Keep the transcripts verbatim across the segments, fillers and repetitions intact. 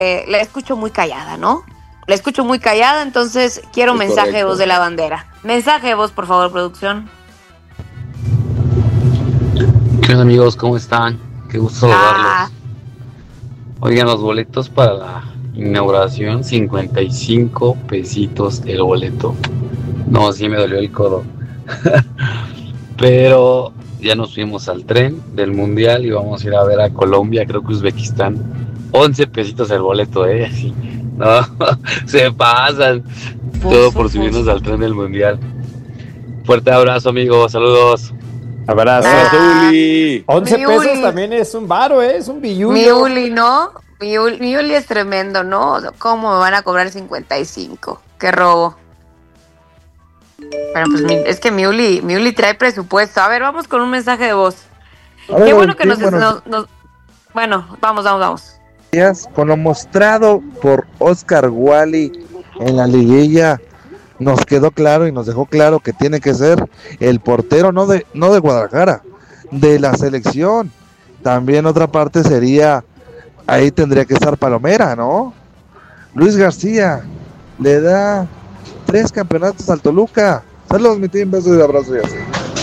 eh, la escucho muy callada, ¿no? La escucho muy callada, entonces quiero Es mensaje correcto. de voz de la bandera. Mensaje de voz, por favor, producción. ¿Qué onda, amigos? ¿Cómo están? Qué gusto saludarlos. Ah, Oigan, los boletos para la inauguración, cincuenta y cinco pesitos el boleto. No, sí me dolió el codo. Pero ya nos fuimos al tren del mundial y vamos a ir a ver a Colombia, creo que Uzbekistán. once pesitos el boleto, ¿eh? Así. No, se pasan. Todo por subirnos al tren del mundial. Fuerte abrazo, amigos. Saludos. Abrazo. Ah, Uli. once mi pesos Uli. también es un varo, ¿eh? Es un billullo. mi Uli, ¿no? Mi Uli, mi Uli es tremendo, ¿no? ¿Cómo me van a cobrar cincuenta y cinco? Qué robo. Pero pues mi- es que mi Uli, mi Uli trae presupuesto. A ver, vamos con un mensaje de voz. A ver, Qué bueno que sí, nos, buenos nos- nos- Bueno, vamos, vamos, vamos. días. Con lo mostrado por Oscar Wally en la liguilla, nos quedó claro y nos dejó claro que tiene que ser el portero, no de, no de Guadalajara, de la selección. También otra parte sería, ahí tendría que estar Palomera, ¿no? Luis García le da tres campeonatos al Toluca. Saludos, mi team, besos y abrazos y así.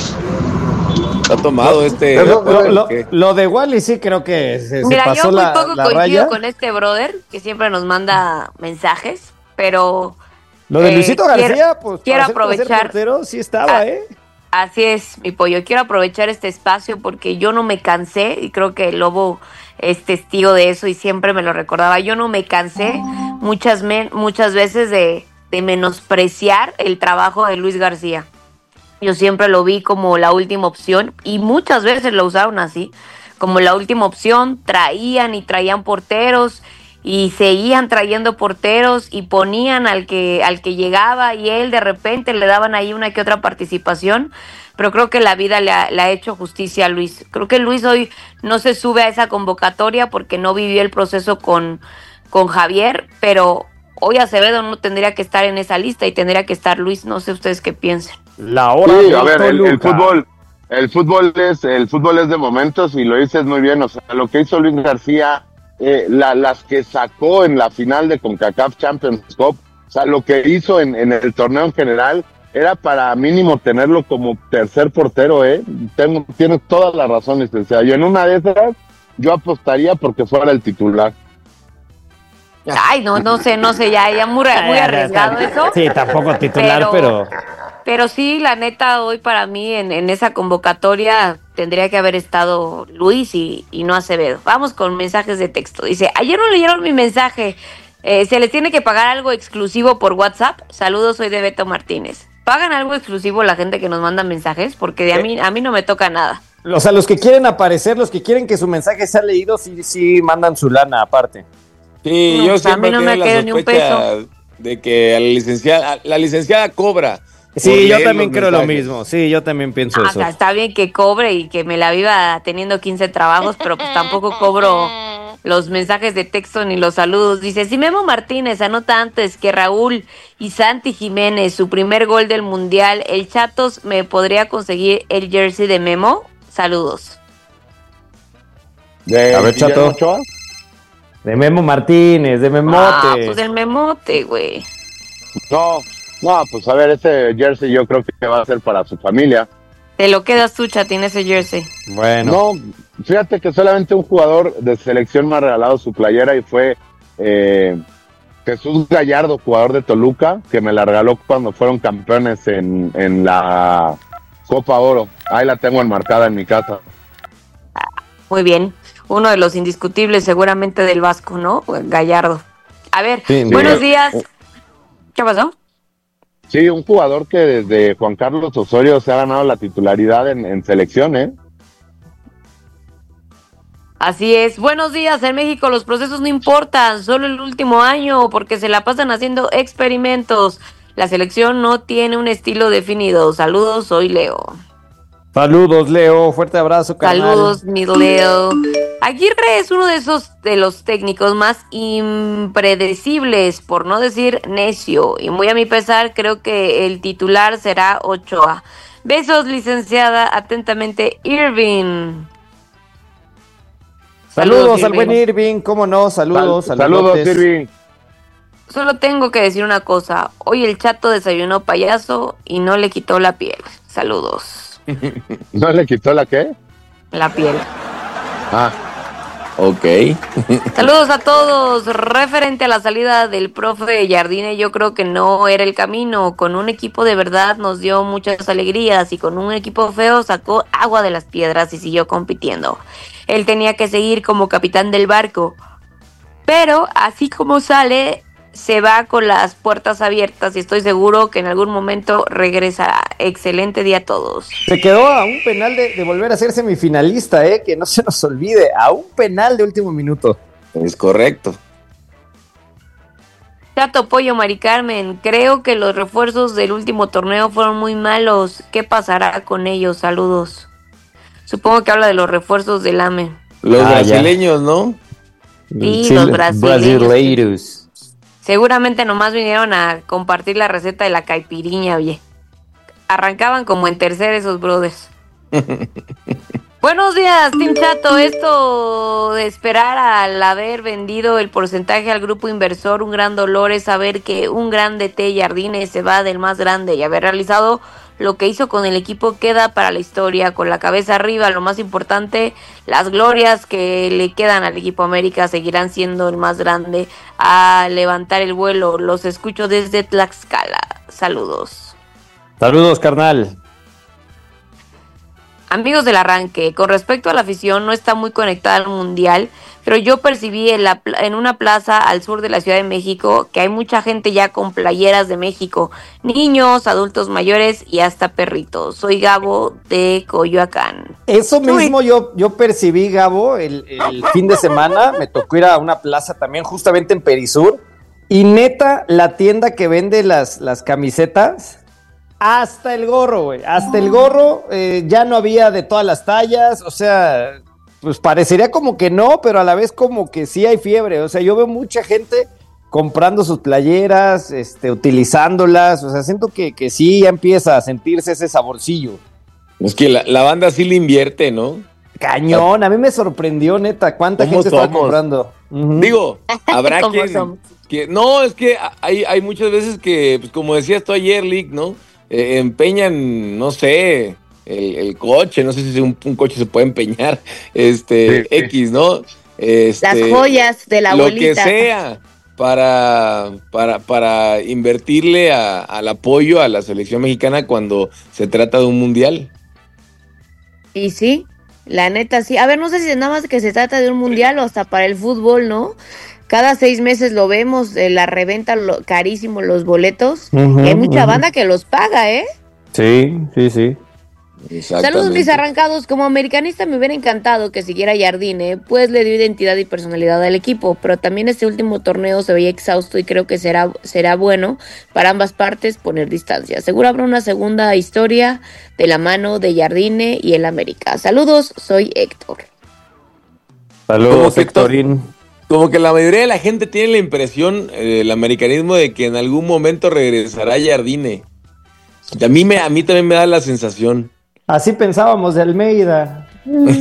Está tomado este. Pero- Lo, lo- ¿Qué? lo de Wally sí creo que se, se Mira, pasó yo muy la, poco la coincido raya. con este brother que siempre nos manda mensajes, pero Lo de eh, Luisito quiero- García, pues quiero para ser tercer aprovechar- portero sí estaba, Ah, ¿eh? así es, mi pollo. Quiero aprovechar este espacio porque yo no me cansé y creo que el Lobo es testigo de eso y siempre me lo recordaba. Yo no me cansé muchas, men- muchas veces de, de menospreciar el trabajo de Luis García. Yo siempre lo vi como la última opción y muchas veces lo usaron así, como la última opción. Traían y traían porteros y seguían trayendo porteros y ponían al que al que llegaba y él de repente le daban ahí una que otra participación, pero creo que la vida le ha, le ha hecho justicia a Luis. Creo que Luis hoy no se sube a esa convocatoria porque no vivió el proceso con, con Javier, pero hoy Acevedo no tendría que estar en esa lista y tendría que estar Luis. No sé ustedes qué piensen. La hora Sí, de a ver, el, el Toluca. fútbol, el fútbol es, el fútbol es de momentos y lo dices muy bien. O sea, lo que hizo Luis García, eh, la, las que sacó en la final de CONCACAF Champions Cup, o sea, lo que hizo en, en el torneo en general era para mínimo tenerlo como tercer portero, ¿eh? Tengo, tienes toda la razón, licenciado. Y en una de esas, yo apostaría porque fuera el titular. Ay, no, no sé, no sé, ya, ya muy, muy arriesgado eso. Sí, tampoco titular, pero... Pero- Pero sí, la neta, hoy para mí en, en esa convocatoria tendría que haber estado Luis y, y no Acevedo. Vamos con mensajes de texto. Dice, ayer no leyeron mi mensaje. Eh, ¿Se les tiene que pagar algo exclusivo por WhatsApp? Saludos, soy de Beto Martínez. ¿Pagan algo exclusivo la gente que nos manda mensajes? Porque de a mí, a mí no me toca nada. O sea, los que quieren aparecer, los que quieren que su mensaje sea leído, sí, sí mandan su lana aparte. Sí, No, yo pues a mí siempre no tengo me la queda ni un sospecha de que a la licenciada, la licenciada cobra. por Sí, yo leer también los creo lo mensajes. mismo. Sí, yo también pienso Ah, o eso. sea, está bien que cobre y que me la viva teniendo quince trabajos, pero pues tampoco cobro los mensajes de texto ni los saludos. Dice, si Memo Martínez anota antes que Raúl y Santi Jiménez su primer gol del Mundial, ¿el Chatos me podría conseguir el jersey de Memo? Saludos. De A ver, Guillermo Chato. Ochoa. De Memo Martínez, de Memote. Ah, pues el Memote, güey. No, no, pues a ver, ese jersey yo creo que va a ser para su familia. Te lo quedas tú, Chatín, ese jersey. Bueno. No, fíjate que solamente un jugador de selección me ha regalado su playera y fue eh, Jesús Gallardo, jugador de Toluca, que me la regaló cuando fueron campeones en, en la Copa Oro. Ahí la tengo enmarcada en mi casa. Muy bien. Uno de los indiscutibles seguramente del Vasco, ¿no? Gallardo. A ver, Sí, buenos sí. días. ¿Qué pasó? Sí, un jugador que desde Juan Carlos Osorio se ha ganado la titularidad en, en selección, ¿eh? Así es. Buenos días. En México los procesos no importan, solo el último año, porque se la pasan haciendo experimentos. La selección no tiene un estilo definido. Saludos, soy Leo. Saludos, Leo. Fuerte abrazo, carnal. Saludos, mi Leo. Aguirre es uno de esos de los técnicos más impredecibles, por no decir necio. Y muy a mi pesar, creo que el titular será Ochoa. Besos, licenciada. Atentamente, Irving. Saludos, Saludos, al buen Irving. Irving, cómo no, saludos. Sal- saludos, saludotes. Irving. Solo tengo que decir una cosa. Hoy el Chato desayunó payaso y no le quitó la piel. Saludos. ¿No le quitó la qué? La piel. Ah, Ok. Saludos a todos. Referente a la salida del profe Jardine, yo creo que no era el camino. Con un equipo de verdad nos dio muchas alegrías y con un equipo feo sacó agua de las piedras y siguió compitiendo. Él tenía que seguir como capitán del barco. Pero así como sale, se va con las puertas abiertas y estoy seguro que en algún momento regresará. Excelente día a todos. Se quedó a un penal de, de volver a ser semifinalista, ¿eh? Que no se nos olvide, a un penal de último minuto. Es correcto. Chato, Pollo, Mari Carmen, creo que los refuerzos del último torneo fueron muy malos. ¿Qué pasará con ellos? Saludos. Supongo que habla de los refuerzos del A M E. Los Ah, ya. brasileños, ¿no? Sí, Sí, los brasileños. brasileiros. Seguramente nomás vinieron a compartir la receta de la caipiriña, oye. Arrancaban como en tercer esos brothers. Buenos días, Team Chato. Esto de esperar al haber vendido el porcentaje al grupo inversor, un gran dolor es saber que un gran D T Jardine se va del más grande y haber realizado lo que hizo con el equipo queda para la historia, con la cabeza arriba. Lo más importante, las glorias que le quedan al equipo América seguirán siendo el más grande a levantar el vuelo. Los escucho desde Tlaxcala. Saludos. Saludos, carnal. Amigos del arranque, con respecto a la afición, no está muy conectada al mundial, pero yo percibí en, la, en una plaza al sur de la Ciudad de México que hay mucha gente ya con playeras de México, niños, adultos mayores y hasta perritos. Soy Gabo de Coyoacán. Eso mismo yo, yo percibí, Gabo, el, el fin de semana. Me tocó ir a una plaza también, justamente en Perisur. Y neta, la tienda que vende las, las camisetas, hasta el gorro, güey. Hasta el gorro, eh, ya no había de todas las tallas. O sea, pues parecería como que no, pero a la vez como que sí hay fiebre. O sea, yo veo mucha gente comprando sus playeras, este, utilizándolas. O sea, siento que, que sí ya empieza a sentirse ese saborcillo. Es que la, la banda sí le invierte, ¿no? Cañón, a mí me sorprendió, neta, cuánta ¿Cómo gente estaba somos? comprando. Ujú. Digo, habrá ¿Cómo quien, somos? que... No, es que hay, hay muchas veces que, pues como decías tú ayer, Lick, ¿no? Eh, empeñan, no sé, el, el coche, no sé si un, un coche se puede empeñar, este, Sí, sí. X, ¿no? Este, Las joyas de la lo abuelita. que sea para, para, para invertirle a- al apoyo a la selección mexicana cuando se trata de un mundial. Y sí, la neta sí. A ver, no sé si nada más que se trata de un mundial o hasta para el fútbol, ¿no? Cada seis meses lo vemos, eh, la reventa lo, carísimo los boletos. Ujú, Y hay mucha ujú. banda que los paga, ¿eh? Sí, sí, sí. Saludos mis arrancados, como americanista me hubiera encantado que siguiera Jardine, pues le dio identidad y personalidad al equipo, pero también este último torneo se veía exhausto y creo que será, será bueno para ambas partes poner distancia. Seguro habrá una segunda historia de la mano de Jardine y el América. Saludos, soy Héctor. ¿Cómo Saludos, que to- Héctorín. Como que la mayoría de la gente tiene la impresión, eh, el americanismo, de que en algún momento regresará Jardine. Y a mí, me, a mí también me da la sensación. Así pensábamos de Almeida.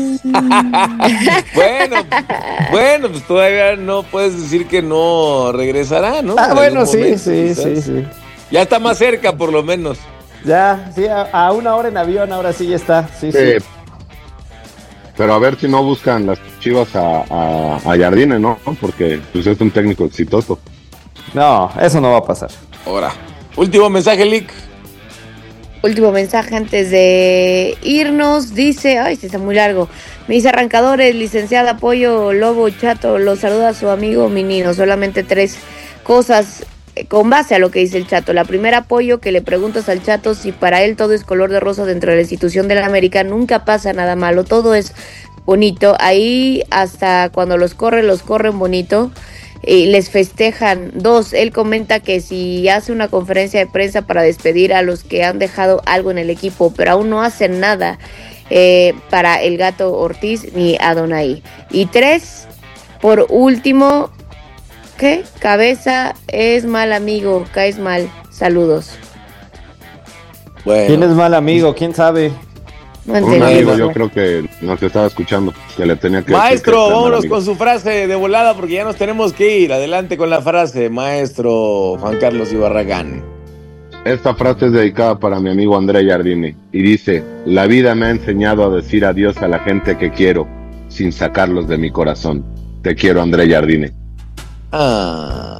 Bueno, bueno, pues todavía no puedes decir que no regresará, ¿no? Ah, En bueno, algún sí, momento, sí, quizás. sí, sí. Ya está más cerca, por lo menos. Ya, sí, a, a una hora en avión, ahora sí ya está. Sí, sí. Eh, pero a ver si no buscan las Chivas a, a, a Jardine, ¿no? Porque pues, es un técnico exitoso. No, eso no va a pasar. Ahora, último mensaje, Lick. Último mensaje antes de irnos, dice, ay, se está muy largo. Mis arrancadores, licenciada Apoyo, Lobo, Chato, los saluda a su amigo Minino. Solamente tres cosas eh, con base a lo que dice el Chato. La primera, Apoyo, que le preguntas al Chato si para él todo es color de rosa dentro de la institución de la América. Nunca pasa nada malo, todo es bonito. Ahí hasta cuando los corren, los corren bonito. Y les festejan. Dos, él comenta que si hace una conferencia de prensa para despedir a los que han dejado algo en el equipo, pero aún no hacen nada eh, para el Gato Ortiz ni Adonai. Y tres, por último, ¿qué? Cabeza es mal amigo, caes mal. Saludos. Bueno, ¿Quién es mal amigo? ¿Quién sabe? No Un entendí. amigo, Bueno. yo creo que nos estaba escuchando, que le tenía que Maestro, decir que vámonos amigo. con su frase de volada porque ya nos tenemos que ir. Adelante con la frase, maestro Juan Carlos Ibarragán. Esta frase es dedicada para mi amigo André Jardini y dice: la vida me ha enseñado a decir adiós a la gente que quiero sin sacarlos de mi corazón. Te quiero, André Jardini. Ah.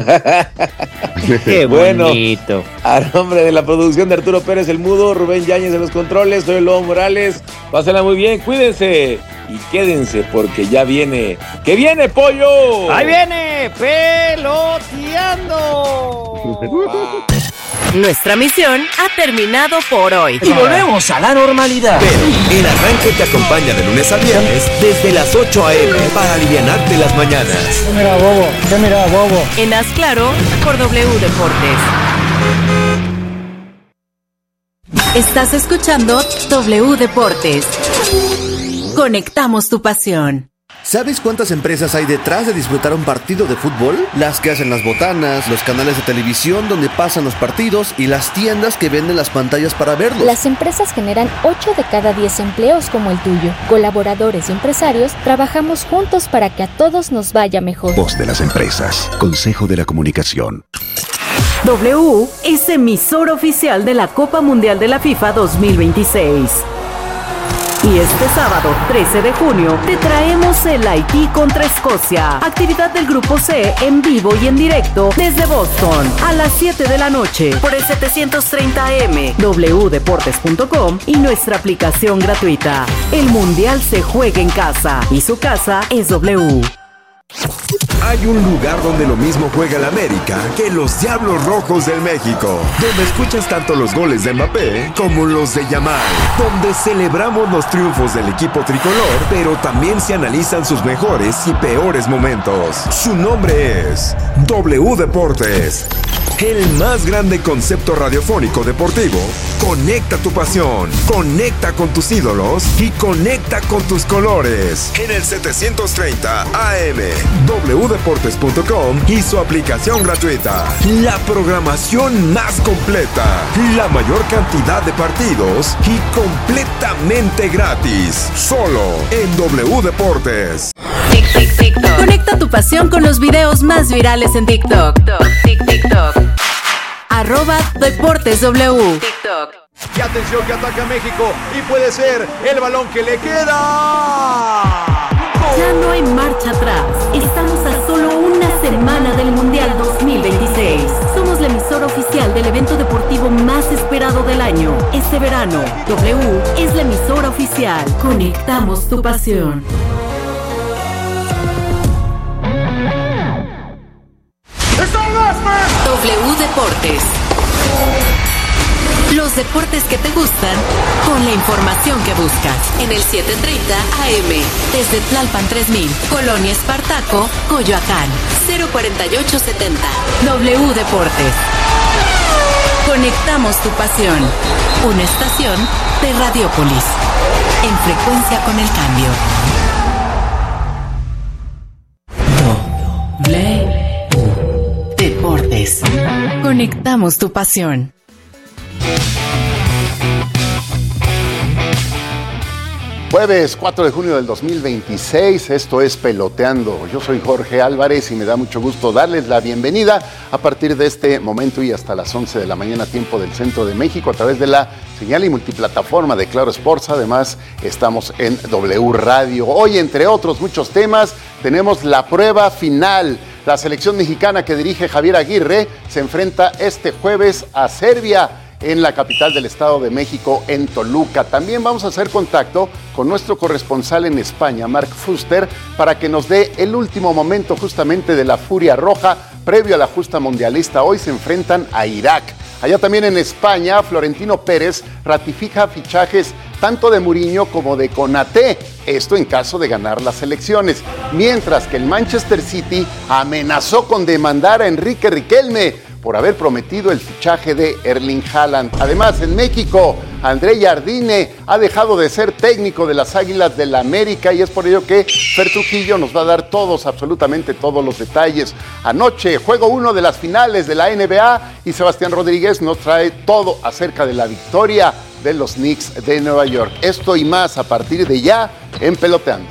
Qué Bueno, bonito. a nombre de la producción de Arturo Pérez el Mudo, Rubén Yáñez en los controles, soy Lobo Morales. Pásenla muy bien, cuídense y quédense porque ya viene. ¡Que viene, pollo! ¡Ahí viene! ¡Peloteando! Nuestra misión ha terminado por hoy. Y volvemos a la normalidad. Pero el arranque te acompaña de lunes a viernes desde las ocho a.m. para alivianarte las mañanas. ¿Qué mira, bobo? ¿Qué mira, bobo? En Haz Claro por W Deportes. Estás escuchando W Deportes. Conectamos tu pasión. ¿Sabes cuántas empresas hay detrás de disfrutar un partido de fútbol? Las que hacen las botanas, los canales de televisión donde pasan los partidos y las tiendas que venden las pantallas para verlos. Las empresas generan ocho de cada diez empleos como el tuyo. Colaboradores y empresarios trabajamos juntos para que a todos nos vaya mejor. Voz de las empresas. Consejo de la Comunicación. W es emisor oficial de la Copa Mundial de la FIFA dos mil veintiséis. Y este sábado, trece de junio, te traemos el Haití contra Escocia. Actividad del Grupo C en vivo y en directo desde Boston a las siete de la noche por el setecientos treinta A M, w deportes punto com y nuestra aplicación gratuita. El Mundial se juega en casa y su casa es W. Hay un lugar donde lo mismo juega el América que los Diablos Rojos del México, donde escuchas tanto los goles de Mbappé como los de Yamal, donde celebramos los triunfos del equipo tricolor, pero también se analizan sus mejores y peores momentos. Su nombre es W Deportes. El más grande concepto radiofónico deportivo. Conecta tu pasión, conecta con tus ídolos y conecta con tus colores. En el setecientos treinta A M, w deportes punto com y su aplicación gratuita. La programación más completa, la mayor cantidad de partidos y completamente gratis. Solo en W Deportes. Conecta tu pasión con los videos más virales en TikTok. TikTok. Arroba Deportes W. TikTok. Y atención que ataca México y puede ser el balón que le queda. Ya no hay marcha atrás. Estamos a solo una semana del Mundial dos mil veintiséis. Somos la emisora oficial del evento deportivo más esperado del año. Este verano, W es la emisora oficial. Conectamos tu pasión. W Deportes. Los deportes que te gustan con la información que buscas. En el setecientos treinta A M, desde Tlalpan tres mil, Colonia Espartaco, Coyoacán, cero cuarenta y ocho setenta. W Deportes. Conectamos tu pasión. Una estación de Radiópolis. En frecuencia con el cambio. W Deportes. Conectamos tu pasión. Jueves cuatro de junio del dos mil veintiséis, esto es Peloteando. Yo soy Jorge Álvarez y me da mucho gusto darles la bienvenida a partir de este momento y hasta las once de la mañana, tiempo del centro de México, a través de la señal y multiplataforma de Claro Sports. Además, estamos en W Radio. Hoy, entre otros muchos temas, tenemos la prueba final. La selección mexicana que dirige Javier Aguirre se enfrenta este jueves a Serbia en la capital del Estado de México, en Toluca. También vamos a hacer contacto con nuestro corresponsal en España, Mark Fuster, para que nos dé el último momento justamente de la Furia Roja previo a la justa mundialista. Hoy se enfrentan a Irak. Allá también en España, Florentino Pérez ratifica fichajes tanto de Mourinho como de Konaté, esto en caso de ganar las elecciones, mientras que el Manchester City amenazó con demandar a Enrique Riquelme por haber prometido el fichaje de Erling Haaland. Además, en México, André Jardine ha dejado de ser técnico de las Águilas del la América y es por ello que Fer Trujillo nos va a dar todos, absolutamente todos los detalles. Anoche, juego uno de las finales de la N B A y Sebastián Rodríguez nos trae todo acerca de la victoria de los Knicks de Nueva York. Esto y más a partir de ya en Peloteando.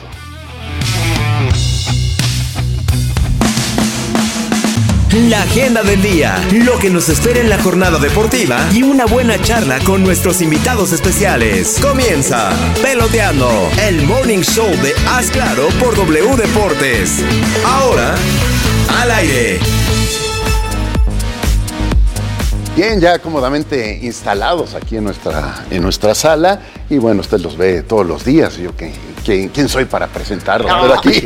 La agenda del día, lo que nos espera en la jornada deportiva y una buena charla con nuestros invitados especiales. Comienza Peloteando, el morning show de Haz Claro por W Deportes. Ahora, al aire. Bien, ya cómodamente instalados aquí en nuestra, en nuestra sala. Y bueno, usted los ve todos los días. Yo, ¿qué, qué, ¿quién soy para presentarlos? No, Pero aquí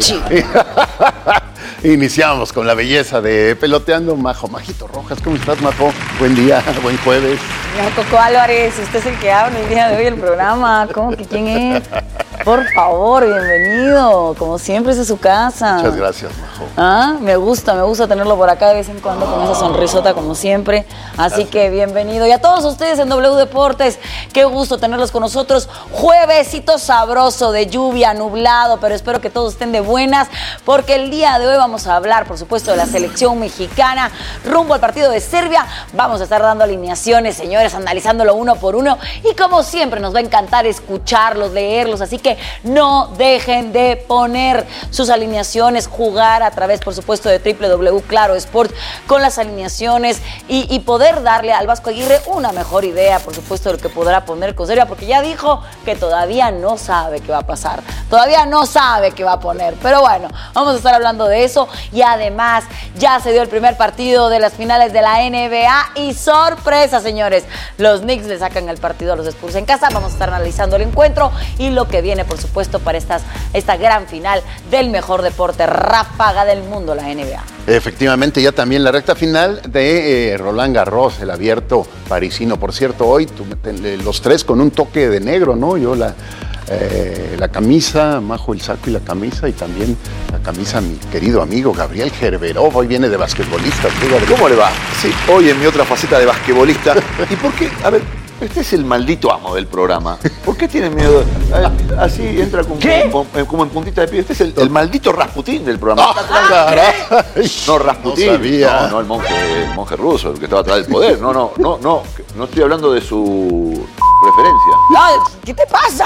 iniciamos con la belleza de Peloteando. Majo, Majito Rojas, ¿cómo estás, Majo? Buen día, buen jueves. Señor Coco Álvarez, usted es el que habla el día de hoy el programa. ¿Cómo que quién es? Por favor, bienvenido. Como siempre, esa es su casa. Muchas gracias, Majo. Ah, me gusta, me gusta tenerlo por acá de vez en cuando con esa sonrisota como siempre. Así que bienvenido. Y a todos ustedes en W Deportes, qué gusto tenerlos con nosotros. Juevesito sabroso de lluvia, nublado, pero espero que todos estén de buenas, porque el día de hoy vamos a hablar, por supuesto, de la selección mexicana rumbo al partido de Serbia. Vamos a estar dando alineaciones, señores, analizándolo uno por uno. Y como siempre, nos va a encantar escucharlos, leerlos. Así que no dejen de poner sus alineaciones, jugar a través, por supuesto, de doble u doble u doble u punto claro sport con las alineaciones y, y poder darle al Vasco Aguirre una mejor idea, por supuesto, de lo que podrá poner con Serbia, porque ya dijo que todavía no sabe qué va a pasar, todavía no sabe qué va a poner, pero bueno, vamos a estar hablando de eso. Y además ya se dio el primer partido de las finales de la N B A y sorpresa, señores, los Knicks le sacan el partido a los Spurs en casa. Vamos a estar analizando el encuentro y lo que viene, por supuesto, para estas, esta gran final del mejor deporte ráfaga del mundo, la N B A. Efectivamente, ya también la recta final de eh, Roland Garros, el abierto parisino. Por cierto, hoy tú, los tres con un toque de negro, ¿no? Yo la, eh, la camisa, Majo el saco y la camisa, y también la camisa mi querido amigo Gabriel Gerberov. Hoy viene de basquetbolista. ¿Cómo le va? Sí, hoy en mi otra faceta de basquetbolista. ¿Y por qué? A ver, este es el maldito amo del programa. ¿Por qué tiene miedo? Así entra como, como, como en puntita de pie. Este es el, el maldito Rasputín del programa. Oh, no, Rasputín. No sabía. No, no el monje, el monje ruso, el que estaba atrás del poder. No, no, no, no. No estoy hablando de su preferencia. No, ¿qué te pasa?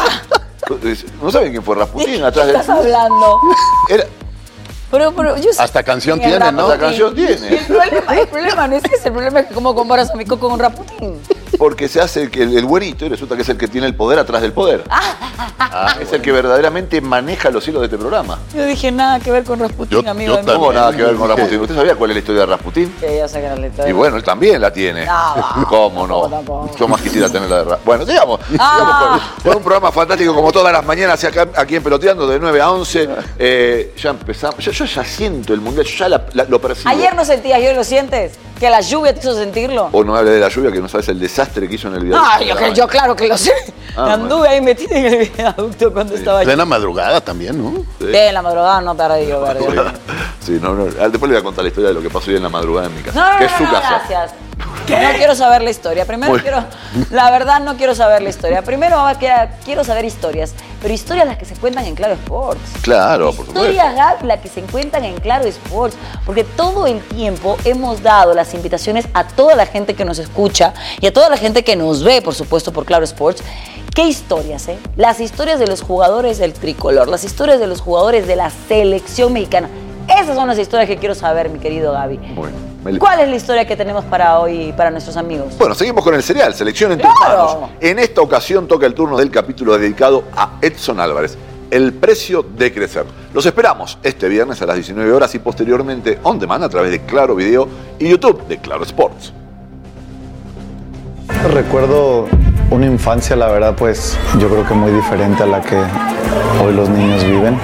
¿No saben quién fue Rasputín? ¿De atrás qué del... estás hablando? Era... Pero, pero yo Hasta canción tiene, ¿no? Hasta canción tiene. El problema, el problema no es ese, el problema es que cómo comparas a mi Coco con Rasputín. Porque se hace el, el, el güerito y resulta que es el que tiene el poder atrás del poder. Ah, es el que verdaderamente maneja los hilos de este programa. Yo dije nada que ver con Rasputín, yo, amigo. Yo no tengo nada que ver con Rasputín. ¿Usted sabía cuál es la historia de Rasputín? Sí, ya sé que era la historia. Y bueno, él también la tiene. No, ¿Cómo no? Tampoco. Yo más quisiera tener la de Rasputín. Bueno, digamos, Ah. digamos con, con un programa fantástico como todas las mañanas acá, aquí en Peloteando de nueve a once. Eh, ya empezamos. Yo, yo ya siento el mundial, yo ya la, la, lo percibo. Ayer no sentías, ¿y hoy lo sientes? ¿Que la lluvia te hizo sentirlo? O no hable de la lluvia, que no sabes el desastre que hizo en el video. Ah, yo, yo claro que lo sé. Ah, Anduve bueno. ahí metida en el viaducto cuando Sí. estaba allí. Plena madrugada también, ¿no? Sí, en la madrugada no tardío, ¿verdad? Sí, no, no. Después le voy a contar la historia de lo que pasó hoy en la madrugada en mi casa. No, no, que no, es su no, casa. gracias. No quiero saber la historia. Primero Muy- quiero, la verdad no quiero saber la historia. Primero quiero, quiero saber historias, pero historias las que se cuentan en Claro Sports. Claro, por supuesto. Historias, Gaby, las que se encuentran en Claro Sports, porque todo el tiempo hemos dado las invitaciones a toda la gente que nos escucha y a toda la gente que nos ve, por supuesto, por Claro Sports. ¿Qué historias, eh? Las historias de los jugadores del tricolor, las historias de los jugadores de la selección mexicana. Esas son las historias que quiero saber, mi querido Gaby. Bueno, me- ¿Cuál es la historia que tenemos para hoy, para nuestros amigos? Bueno, seguimos con el serial, selección en tus ¡Claro! manos. En esta ocasión toca el turno del capítulo dedicado a Edson Álvarez, el precio de crecer. Los esperamos este viernes a las diecinueve horas y posteriormente on demand a través de Claro Video y YouTube de Claro Sports. Recuerdo una infancia, la verdad, pues yo creo que muy diferente a la que hoy los niños viven.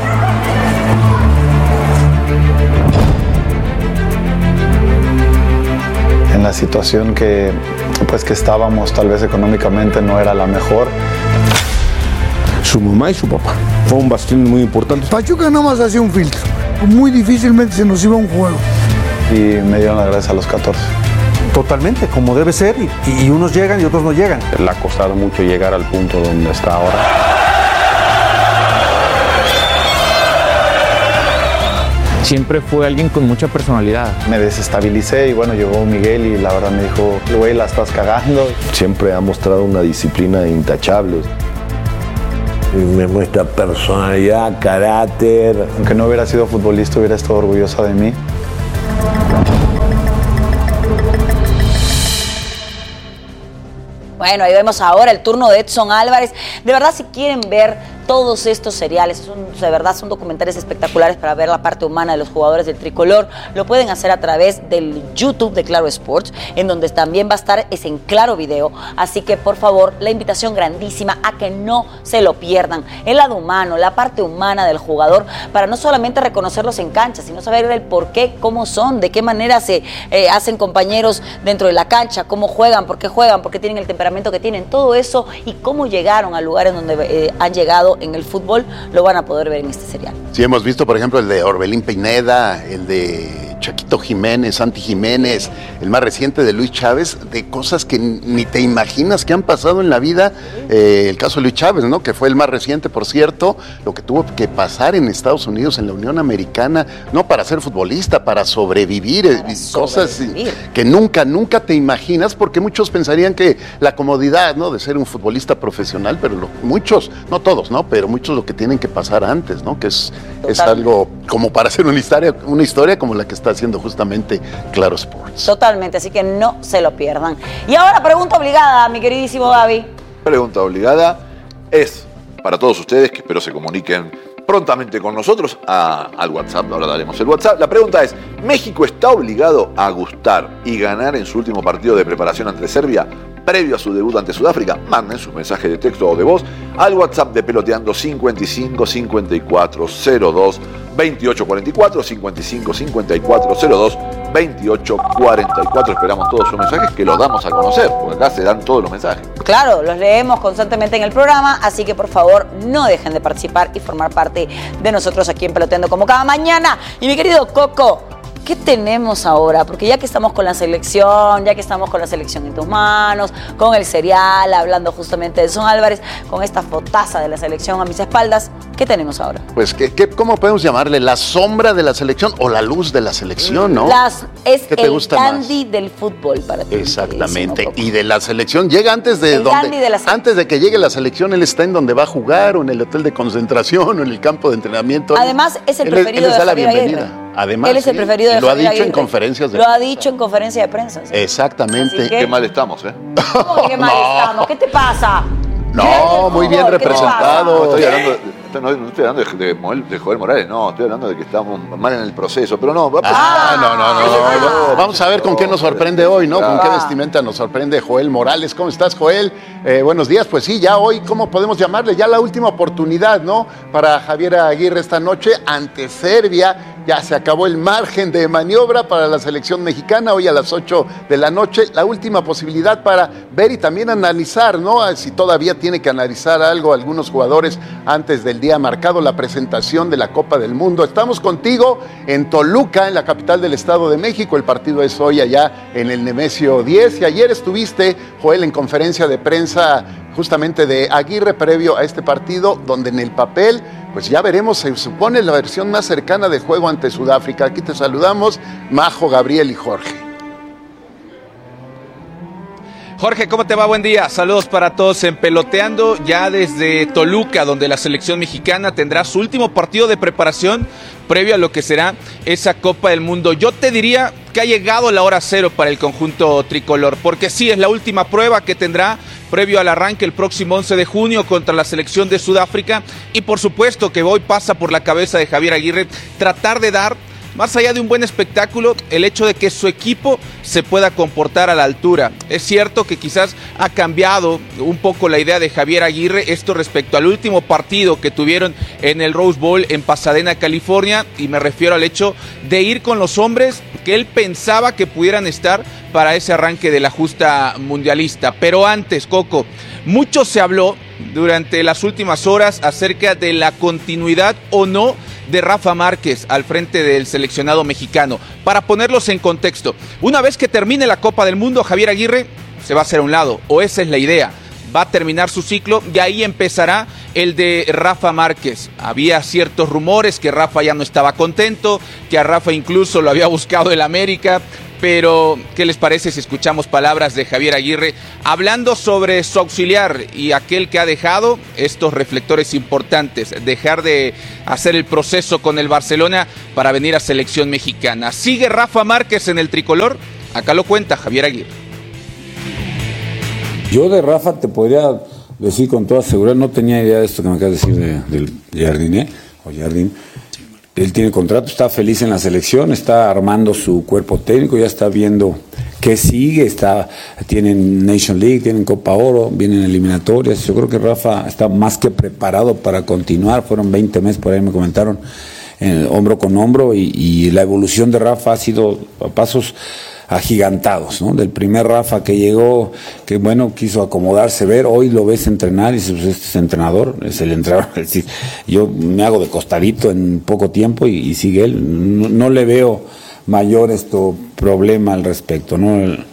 En la situación que, pues, que estábamos, tal vez económicamente no era la mejor. Su mamá y su papá. Fue un bastión muy importante. Pachuca nada más hacía un filtro. Muy difícilmente se nos iba un juego. Y me dieron las gracias a los catorce. Totalmente, como debe ser, y, y unos llegan y otros no llegan. Le ha costado mucho llegar al punto donde está ahora. siempre fue alguien con mucha personalidad. Me desestabilicé y bueno, llegó Miguel y la verdad me dijo, güey, la estás cagando. Siempre ha mostrado una disciplina intachable. Me muestra personalidad, carácter. Aunque no hubiera sido futbolista, hubiera estado orgullosa de mí. Bueno, ahí vemos ahora el turno de Edson Álvarez. De verdad, si quieren ver todos estos seriales, son, de verdad son documentales espectaculares para ver la parte humana de los jugadores del tricolor, lo pueden hacer a través del YouTube de Claro Sports, en donde también va a estar es en Claro Video, así que por favor, la invitación grandísima a que no se lo pierdan, el lado humano, la parte humana del jugador, para no solamente reconocerlos en cancha, sino saber el por qué, cómo son, de qué manera se eh, hacen compañeros dentro de la cancha, cómo juegan, por qué juegan, por qué tienen el temperamento que tienen, todo eso y cómo llegaron a lugares donde eh, han llegado en el fútbol, lo van a poder ver en este serial. Sí, hemos visto, por ejemplo, el de Orbelín Pineda, el de Chaquito Jiménez, Santi Jiménez, el más reciente de Luis Chávez, de cosas que ni te imaginas que han pasado en la vida. Eh, el caso de Luis Chávez, ¿no? Que fue el más reciente, por cierto, lo que tuvo que pasar en Estados Unidos, en la Unión Americana, no para ser futbolista, para sobrevivir, para cosas sobrevivir. que nunca, nunca te imaginas, porque muchos pensarían que la comodidad, ¿no? De ser un futbolista profesional, pero lo, muchos, no todos, ¿no? Pero muchos lo que tienen que pasar antes, ¿no? Que es, es algo como para hacer una historia, una historia como la que está haciendo justamente Claro Sports. Totalmente, así que no se lo pierdan. Y ahora pregunta obligada, mi queridísimo Gaby. Pregunta obligada es para todos ustedes, que espero se comuniquen prontamente con nosotros a, al WhatsApp, ahora daremos el WhatsApp. La pregunta es, ¿México está obligado a gustar y ganar en su último partido de preparación ante Serbia previo a su debut ante Sudáfrica? Manden su mensaje de texto o de voz al WhatsApp de Peloteando cincuenta y cinco cincuenta y cuatro cero dos veintiocho cuarenta y cuatro, cincuenta y cinco cincuenta y cuatro cero dos veintiocho cuarenta y cuatro. Esperamos todos sus mensajes, que los damos a conocer, porque acá se dan todos los mensajes. Claro, los leemos constantemente en el programa, así que por favor no dejen de participar y formar parte de nosotros aquí en Peloteando como cada mañana. Y mi querido Coco, ¿qué tenemos ahora? Porque ya que estamos con la selección, ya que estamos con la selección en tus manos, con el serial, hablando justamente de Edson Álvarez, con esta fotaza de la selección a mis espaldas, ¿qué tenemos ahora? Pues, ¿qué, qué, ¿cómo podemos llamarle? ¿La sombra de la selección o la luz de la selección, no? Las, es ¿Qué te el gusta candy más? del fútbol para ti. Exactamente. Y de la selección, llega antes de El donde, candy de la selección. antes de que llegue la selección, él está en donde va a jugar, o en el hotel de concentración, o en el campo de entrenamiento. Además, es el Él- preferido él les da de la Javier bienvenida. Aguirre. Además, Él es el sí, preferido de y lo ha Javier dicho en Aguirre. conferencias de Lo ha dicho en conferencia de prensa. ¿sí? Exactamente. Así que- Qué mal estamos, ¿eh? ¿Cómo que mal estamos? ¿Qué te pasa? No, muy bien fútbol, ¿qué te representado. No estoy hablando, no, no estoy hablando de, de, Moel- de Joel Morales, no, estoy hablando de que estamos mal en el proceso, pero no, va a pasar. Ah, no, no, no, no. Vamos a ver con qué nos sorprende hoy, ¿no? Con qué Ah. vestimenta nos sorprende Joel Morales. ¿Cómo estás, Joel? Eh, buenos días. Pues sí, ya hoy, ¿cómo podemos llamarle? Ya la última oportunidad, ¿no? Para Javier Aguirre esta noche ante Serbia. Ya se acabó el margen de maniobra para la selección mexicana. Hoy a las ocho de la noche, la última posibilidad para ver y también analizar, ¿no? Si todavía tiene que analizar algo algunos jugadores antes del día marcado, la presentación de la Copa del Mundo. Estamos contigo en Toluca, en la capital del Estado de México. El partido es hoy allá en el Nemesio diez. Y ayer estuviste, Joel, en conferencia de prensa justamente de Aguirre previo a este partido, donde en el papel, pues ya veremos, se supone la versión más cercana del juego ante Sudáfrica. Aquí te saludamos, Majo, Gabriel y Jorge. Jorge, ¿cómo te va? Buen día. Saludos para todos en Peloteando, ya desde Toluca, donde la selección mexicana tendrá su último partido de preparación previo a lo que será esa Copa del Mundo. Yo te diría que ha llegado la hora cero para el conjunto tricolor, porque sí, es la última prueba que tendrá previo al arranque el próximo once de junio contra la selección de Sudáfrica, y por supuesto que hoy pasa por la cabeza de Javier Aguirre tratar de dar, más allá de un buen espectáculo, el hecho de que su equipo se pueda comportar a la altura. Es cierto que quizás ha cambiado un poco la idea de Javier Aguirre, esto respecto al último partido que tuvieron en el Rose Bowl en Pasadena, California, y me refiero al hecho de ir con los hombres que él pensaba que pudieran estar para ese arranque de la justa mundialista. Pero antes, Coco, mucho se habló durante las últimas horas acerca de la continuidad o no de Rafa Márquez al frente del seleccionado mexicano. Para ponerlos en contexto, una vez que termine la Copa del Mundo, Javier Aguirre se va a hacer a un lado, o esa es la idea. va a terminar su ciclo y ahí empezará el de Rafa Márquez. Había ciertos rumores que Rafa ya no estaba contento, que a Rafa incluso lo había buscado el América, pero ¿qué les parece si escuchamos palabras de Javier Aguirre hablando sobre su auxiliar y aquel que ha dejado estos reflectores importantes, dejar de hacer el proceso con el Barcelona para venir a selección mexicana? ¿Sigue Rafa Márquez en el tricolor? Acá lo cuenta Javier Aguirre. Yo de Rafa te podría decir con toda seguridad, no tenía idea de esto que me acabas de decir de, del Jardine, o Jardín. Él tiene contrato, está feliz en la selección, está armando su cuerpo técnico, ya está viendo qué sigue, está, tienen Nation League, tienen Copa Oro, vienen eliminatorias. Yo creo que Rafa está más que preparado para continuar. Fueron veinte meses, por ahí me comentaron, eh, hombro con hombro, y, y la evolución de Rafa ha sido a pasos agigantados, ¿no? Del primer Rafa que llegó, que bueno, quiso acomodarse, ver, hoy lo ves entrenar y dices, pues este es entrenador, es el entrenador. Es decir, yo me hago de costadito en poco tiempo y, y sigue él. No, no le veo mayor esto problema al respecto, ¿no?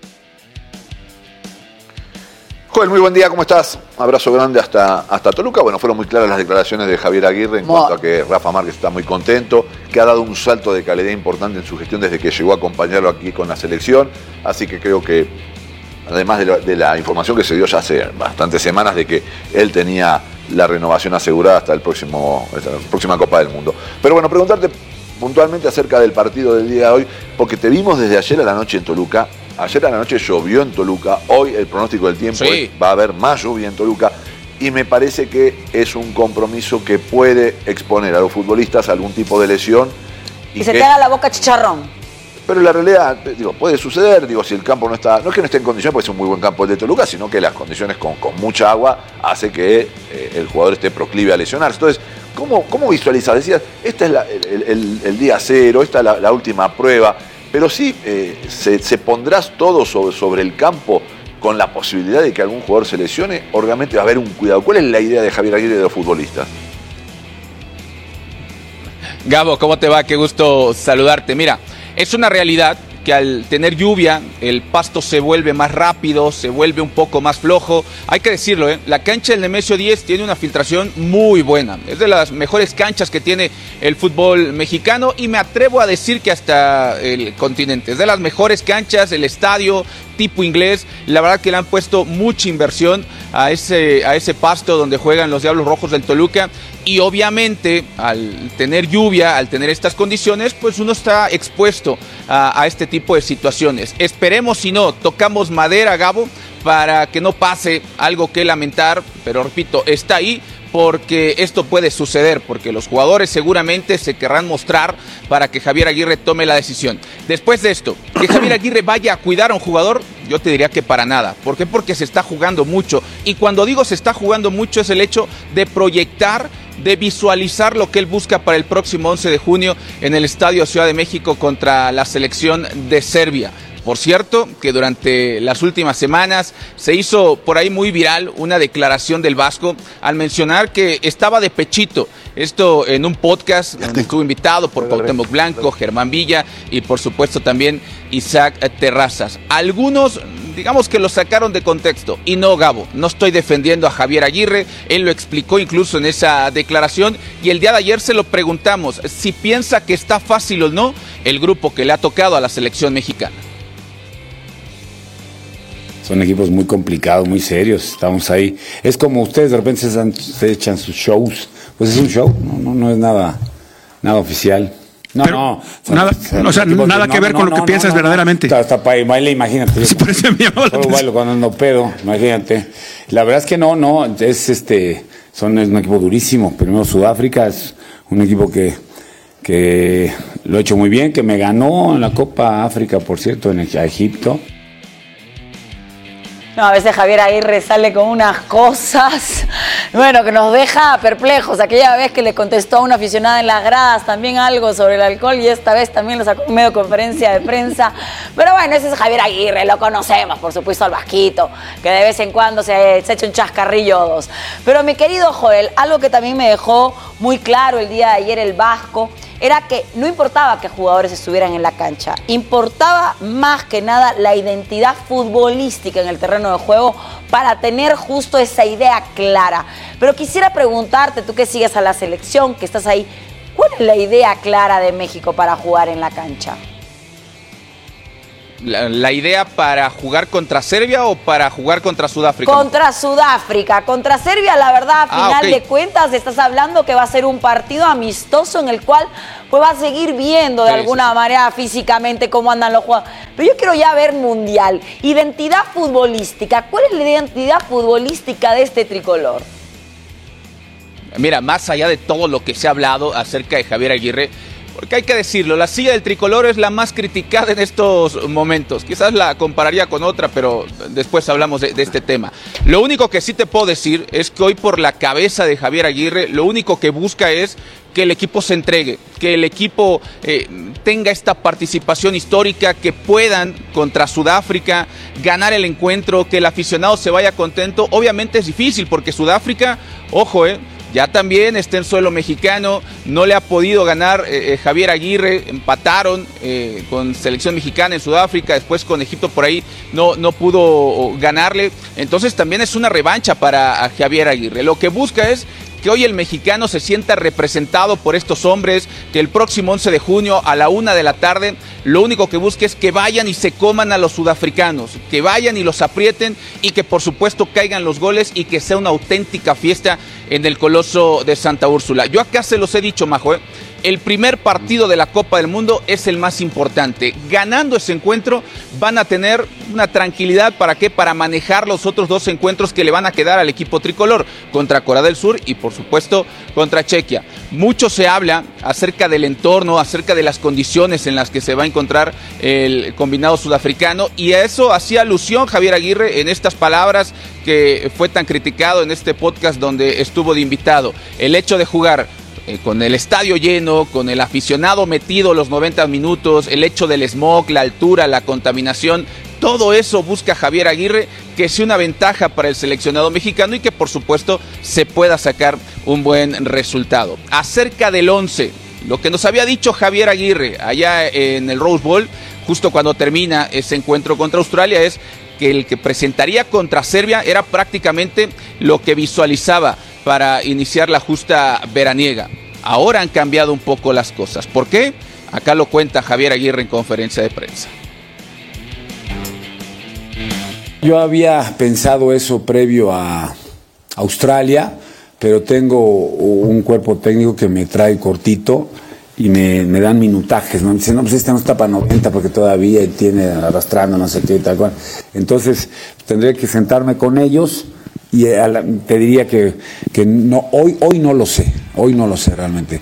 Joel, muy buen día, ¿cómo estás? Abrazo grande hasta, hasta Toluca. Bueno, fueron muy claras las declaraciones de Javier Aguirre en Mo. cuanto a que Rafa Márquez está muy contento, que ha dado un salto de calidad importante en su gestión desde que llegó a acompañarlo aquí con la selección. Así que creo que, además de la, de la información que se dio ya hace bastantes semanas de que él tenía la renovación asegurada hasta el próximo, hasta la próxima Copa del Mundo. Pero bueno, preguntarte puntualmente acerca del partido del día de hoy, porque te vimos desde ayer a la noche en Toluca. Ayer a la noche llovió en Toluca, hoy el pronóstico del tiempo sí. es, va a haber más lluvia en Toluca, y me parece que es un compromiso que puede exponer a los futbolistas a algún tipo de lesión. Y, y se que, te haga la boca chicharrón. Pero la realidad, digo, puede suceder, digo, si el campo no está, no es que no esté en condiciones, porque es un muy buen campo el de Toluca, sino que las condiciones con, con mucha agua hace que eh, el jugador esté proclive a lesionarse. Entonces, ¿cómo, cómo visualizas? Decías, este es la, el, el, el día cero, esta es la, la última prueba. Pero sí, eh, se, se pondrás todo sobre, sobre el campo con la posibilidad de que algún jugador se lesione, o realmente va a haber un cuidado. ¿Cuál es la idea de Javier Aguirre de los futbolistas? Gabo, ¿cómo te va? Qué gusto saludarte. Mira, es una realidad que al tener lluvia, el pasto se vuelve más rápido, se vuelve un poco más flojo. Hay que decirlo, ¿eh? La cancha del Nemesio diez tiene una filtración muy buena. Es de las mejores canchas que tiene el fútbol mexicano y me atrevo a decir que hasta el continente. Es de las mejores canchas, el estadio tipo inglés. La verdad que le han puesto mucha inversión a ese, a ese pasto donde juegan los Diablos Rojos del Toluca. Y obviamente, al tener lluvia, al tener estas condiciones, pues uno está expuesto a, a este tipo de situaciones. Esperemos, si no, tocamos madera, Gabo, para que no pase algo que lamentar, pero repito, está ahí porque esto puede suceder, porque los jugadores seguramente se querrán mostrar para que Javier Aguirre tome la decisión. Después de esto, que Javier Aguirre vaya a cuidar a un jugador, yo te diría que para nada. ¿Por qué? Porque se está jugando mucho. Y cuando digo se está jugando mucho es el hecho de proyectar, de visualizar lo que él busca para el próximo once de junio en el Estadio Ciudad de México contra la selección de Serbia. Por cierto, que durante las últimas semanas se hizo por ahí muy viral una declaración del Vasco al mencionar que estaba de pechito. Esto en un podcast donde estuvo invitado por Cuauhtémoc Blanco, Germán Villa y por supuesto también Isaac Terrazas. Algunos, digamos que lo sacaron de contexto. Y no, Gabo, no estoy defendiendo a Javier Aguirre. Él lo explicó incluso en esa declaración. Y el día de ayer se lo preguntamos si piensa que está fácil o no el grupo que le ha tocado a la selección mexicana. Son equipos muy complicados, muy serios, estamos ahí. Es como ustedes de repente se, se echan sus shows, pues es un show, no, no, no es nada, nada oficial. No, Pero no, son, nada, son o sea, nada no, que ver no, con no, lo que no, piensas no, verdaderamente. Hasta, hasta para baile, imagínate. Sí, por eso me llamó la solo bailo cuando ando pedo, imagínate. La verdad es que no, no, es este, son es un equipo durísimo. Primero Sudáfrica es un equipo que que lo ha hecho muy bien, que me ganó en la Copa África, por cierto, en Egipto. No, a veces Javier Aguirre sale con unas cosas, bueno, que nos deja perplejos. Aquella vez que le contestó a una aficionada en las gradas también algo sobre el alcohol y esta vez también lo sacó en medio de conferencia de prensa. Pero bueno, ese es Javier Aguirre, lo conocemos, por supuesto, al Vasquito, que de vez en cuando se, se echa un chascarrillo o dos. Pero mi querido Joel, algo que también me dejó muy claro el día de ayer el Vasco era que no importaba que jugadores estuvieran en la cancha, importaba más que nada la identidad futbolística en el terreno de juego para tener justo esa idea clara. Pero quisiera preguntarte, tú que sigues a la selección, que estás ahí, ¿cuál es la idea clara de México para jugar en la cancha? La, la idea para jugar contra Serbia o para jugar contra Sudáfrica? Contra Sudáfrica. Contra Serbia, la verdad, a final ah, okay. de cuentas, estás hablando que va a ser un partido amistoso en el cual pues va a seguir viendo de sí, alguna sí. manera físicamente cómo andan los jugadores. Pero yo quiero ya ver mundial. Identidad futbolística. ¿Cuál es la identidad futbolística de este tricolor? Mira, más allá de todo lo que se ha hablado acerca de Javier Aguirre, porque hay que decirlo, la silla del tricolor es la más criticada en estos momentos. Quizás la compararía con otra, pero después hablamos de, de este tema. Lo único que sí te puedo decir es que hoy por la cabeza de Javier Aguirre, lo único que busca es que el equipo se entregue, que el equipo eh, tenga esta participación histórica, que puedan contra Sudáfrica ganar el encuentro, que el aficionado se vaya contento. Obviamente es difícil porque Sudáfrica, ojo, eh, ya también está en suelo mexicano, no le ha podido ganar eh, Javier Aguirre, empataron eh, con selección mexicana en Sudáfrica, después con Egipto por ahí no, no pudo ganarle, entonces también es una revancha para Javier Aguirre. Lo que busca es que hoy el mexicano se sienta representado por estos hombres, que el próximo once de junio a la una de la tarde, lo único que busque es que vayan y se coman a los sudafricanos, que vayan y los aprieten y que por supuesto caigan los goles y que sea una auténtica fiesta en el Coloso de Santa Úrsula. Yo acá se los he dicho, Majo, ¿eh? El primer partido de la Copa del Mundo es el más importante. Ganando ese encuentro van a tener una tranquilidad, ¿para qué? Para manejar los otros dos encuentros que le van a quedar al equipo tricolor, contra Corea del Sur y por supuesto contra Chequia. Mucho se habla acerca del entorno, acerca de las condiciones en las que se va a encontrar el combinado sudafricano, y a eso hacía alusión Javier Aguirre en estas palabras que fue tan criticado en este podcast donde estuvo de invitado. El hecho de jugar Eh, con el estadio lleno, con el aficionado metido los noventa minutos, el hecho del smog, la altura, la contaminación, todo eso busca Javier Aguirre, que sea una ventaja para el seleccionado mexicano y que por supuesto se pueda sacar un buen resultado. Acerca del once, lo que nos había dicho Javier Aguirre allá en el Rose Bowl, justo cuando termina ese encuentro contra Australia, es que el que presentaría contra Serbia era prácticamente lo que visualizaba para iniciar la justa veraniega. Ahora han cambiado un poco las cosas. ¿Por qué? Acá lo cuenta Javier Aguirre en conferencia de prensa. Yo había pensado eso previo a Australia, pero tengo un cuerpo técnico que me trae cortito y me, me dan minutajes, ¿no? Me dicen, no, pues este no está para noventa porque todavía tiene arrastrando, no sé qué, tal cual. Entonces, tendré que sentarme con ellos y te diría que, que no, hoy, hoy no lo sé, hoy no lo sé realmente.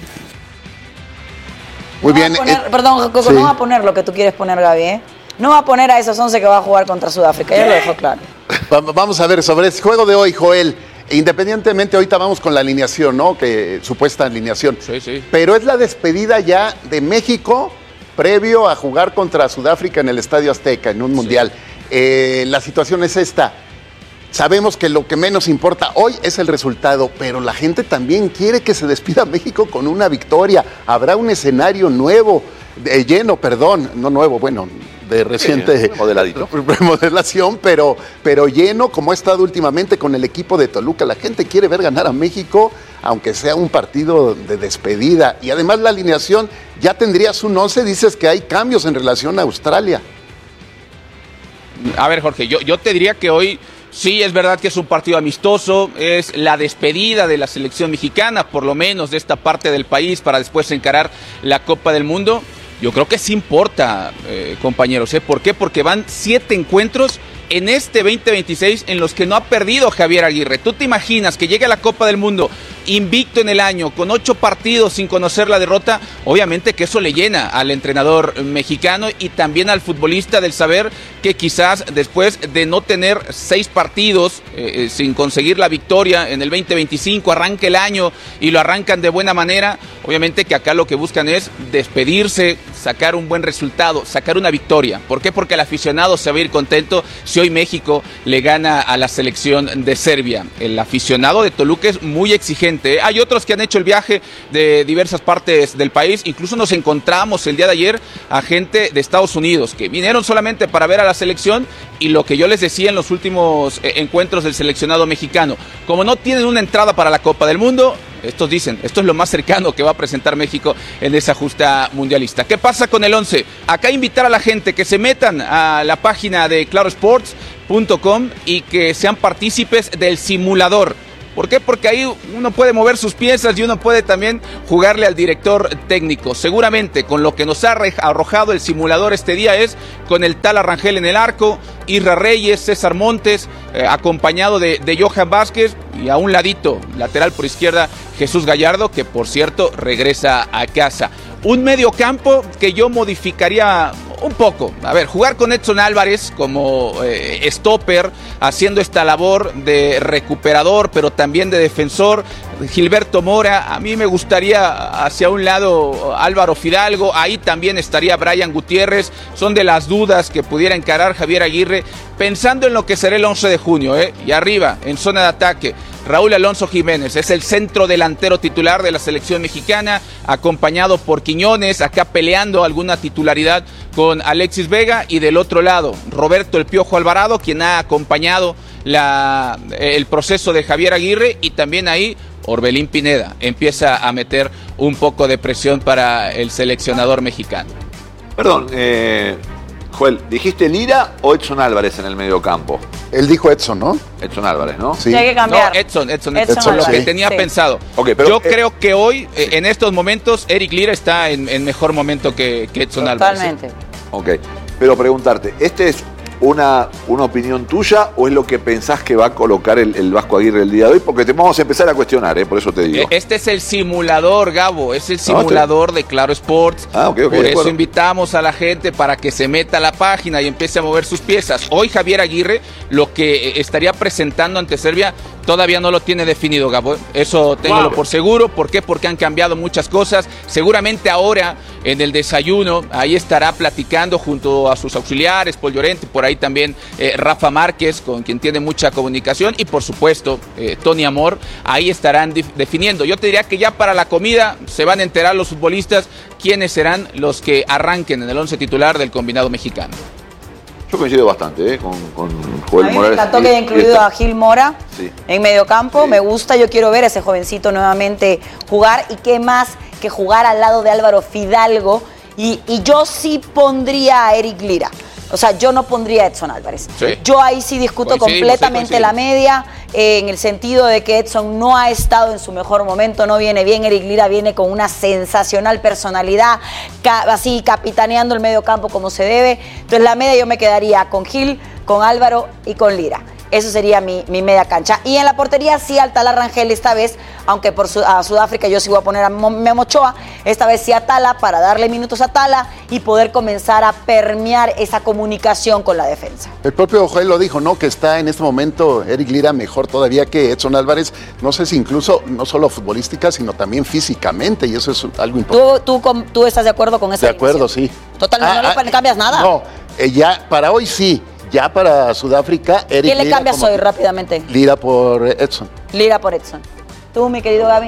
Muy bien. No poner, eh, perdón, Coco, sí. No va a poner lo que tú quieres poner, Gaby, ¿eh? No va a poner a esos once que va a jugar contra Sudáfrica, ya lo dejó claro. Vamos a ver, sobre el juego de hoy, Joel, independientemente, ahorita vamos con la alineación, ¿no? Que supuesta alineación. Sí, sí. Pero es la despedida ya de México previo a jugar contra Sudáfrica en el Estadio Azteca, en un mundial. Sí. Eh, la situación es esta. Sabemos que lo que menos importa hoy es el resultado, pero la gente también quiere que se despida México con una victoria. Habrá un escenario nuevo, de, lleno, perdón, no nuevo, bueno, de reciente sí, remodeladito. remodelación, pero, pero lleno como ha estado últimamente con el equipo de Toluca. La gente quiere ver ganar a México, aunque sea un partido de despedida. Y además la alineación, ya tendrías un once, dices que hay cambios en relación a Australia. A ver, Jorge, yo, yo te diría que hoy sí es verdad que es un partido amistoso, es la despedida de la selección mexicana, por lo menos de esta parte del país, para después encarar la Copa del Mundo. Yo creo que sí importa, eh, compañeros, ¿eh? ¿Por qué? Porque van siete encuentros en este veinte veintiséis en los que no ha perdido Javier Aguirre. ¿Tú te imaginas que llegue a la Copa del Mundo invicto en el año, con ocho partidos sin conocer la derrota? Obviamente que eso le llena al entrenador mexicano y también al futbolista del saber que quizás después de no tener seis partidos eh, sin conseguir la victoria en el veinte veinticinco, arranca el año y lo arrancan de buena manera. Obviamente que acá lo que buscan es despedirse, sacar un buen resultado, sacar una victoria. ¿Por qué? Porque el aficionado se va a ir contento si hoy México le gana a la selección de Serbia. El aficionado de Toluca es muy exigente. Hay otros que han hecho el viaje de diversas partes del país. Incluso nos encontramos el día de ayer a gente de Estados Unidos que vinieron solamente para ver a la selección, y lo que yo les decía en los últimos eh, encuentros del seleccionado mexicano, como no tienen una entrada para la Copa del Mundo, estos dicen, esto es lo más cercano que va a presentar México en esa justa mundialista. ¿Qué pasa con el once? Acá invitar a la gente que se metan a la página de claro sports punto com y que sean partícipes del simulador. ¿Por qué? Porque ahí uno puede mover sus piezas y uno puede también jugarle al director técnico. Seguramente con lo que nos ha arrojado el simulador este día es con el Tala Rangel en el arco, Isra Reyes, César Montes, eh, acompañado de, de Johan Vázquez, y a un ladito, lateral por izquierda, Jesús Gallardo, que por cierto regresa a casa. Un medio campo que yo modificaría un poco. A ver, jugar con Edson Álvarez como eh, stopper, haciendo esta labor de recuperador, pero también de defensor. Gilberto Mora, a mí me gustaría hacia un lado Álvaro Fidalgo, ahí también estaría Brian Gutiérrez. Son de las dudas que pudiera encarar Javier Aguirre, pensando en lo que será el once de junio, ¿eh? Y arriba, en zona de ataque, Raúl Alonso Jiménez, es el centro delantero titular de la selección mexicana, acompañado por Quiñones, acá peleando alguna titularidad con Alexis Vega, y del otro lado, Roberto El Piojo Alvarado, quien ha acompañado la, el proceso de Javier Aguirre, y también ahí Orbelín Pineda empieza a meter un poco de presión para el seleccionador mexicano. Perdón, eh, Joel, ¿dijiste Lira o Edson Álvarez en el medio campo? Él dijo Edson, ¿no? Edson Álvarez, ¿no? Sí. Sí, hay que cambiar. No, Edson, Edson, Edson, Edson, lo que Álvarez. tenía Sí. pensado. Okay, pero, Yo eh, creo que hoy, sí. eh, en estos momentos, Eric Lira está en, en mejor momento que, que Edson Álvarez. Totalmente. Ok, pero preguntarte, ¿este es una, una opinión tuya o es lo que pensás que va a colocar el, el Vasco Aguirre el día de hoy? Porque te vamos a empezar a cuestionar, ¿eh? Por eso te digo. Eh, Este es el simulador, Gabo, es el simulador de Claro Sports. Ah, ok, ok, Por de eso acuerdo. invitamos a la gente para que se meta a la página y empiece a mover sus piezas. Hoy Javier Aguirre, lo que eh, estaría presentando ante Serbia, todavía no lo tiene definido, Gabo. Eso téngalo Wow. por seguro. ¿Por qué? Porque han cambiado muchas cosas. Seguramente ahora en el desayuno, ahí estará platicando junto a sus auxiliares, Paul Llorente, por ahí también eh, Rafa Márquez, con quien tiene mucha comunicación, y por supuesto eh, Tony Amor. Ahí estarán dif- definiendo. Yo te diría que ya para la comida se van a enterar los futbolistas quiénes serán los que arranquen en el once titular del combinado mexicano. Yo coincido bastante ¿eh? con, con Joel A mí me Morales. encantó que haya Y- y incluido esta- a Gil Mora Sí. en mediocampo. Me gusta, yo quiero ver a ese jovencito nuevamente jugar. Y qué más que jugar al lado de Álvaro Fidalgo. Y, y yo sí pondría a Eric Lira. O sea, yo no pondría a Edson Álvarez. Sí. Yo ahí sí discuto Coincidimos, completamente sí, la coincidimos. media, eh, en el sentido de que Edson no ha estado en su mejor momento, no viene bien. Eric Lira viene con una sensacional personalidad, ca- así capitaneando el medio campo como se debe. Entonces la media yo me quedaría con Gil, con Álvaro y con Lira. Eso sería mi, mi media cancha. Y en la portería sí al Tala Rangel esta vez, aunque por Su- a Sudáfrica yo sí voy a poner a Mo- Memo Ochoa, esta vez sí a Tala para darle minutos a Tala y poder comenzar a permear esa comunicación con la defensa. El propio Joel lo dijo, ¿no? Que está en este momento Eric Lira mejor todavía que Edson Álvarez. No sé si incluso, no solo futbolística, sino también físicamente. Y eso es algo importante. ¿Tú, tú, com- tú estás de acuerdo con esa De acuerdo, alineación? sí. Totalmente, no le ah, cambias nada. No, eh, ya para hoy sí. Ya para Sudáfrica, Eric ¿Quién le Lira cambias como- hoy rápidamente? Lira por Edson. Lira por Edson. ¿Tú, mi querido Gaby?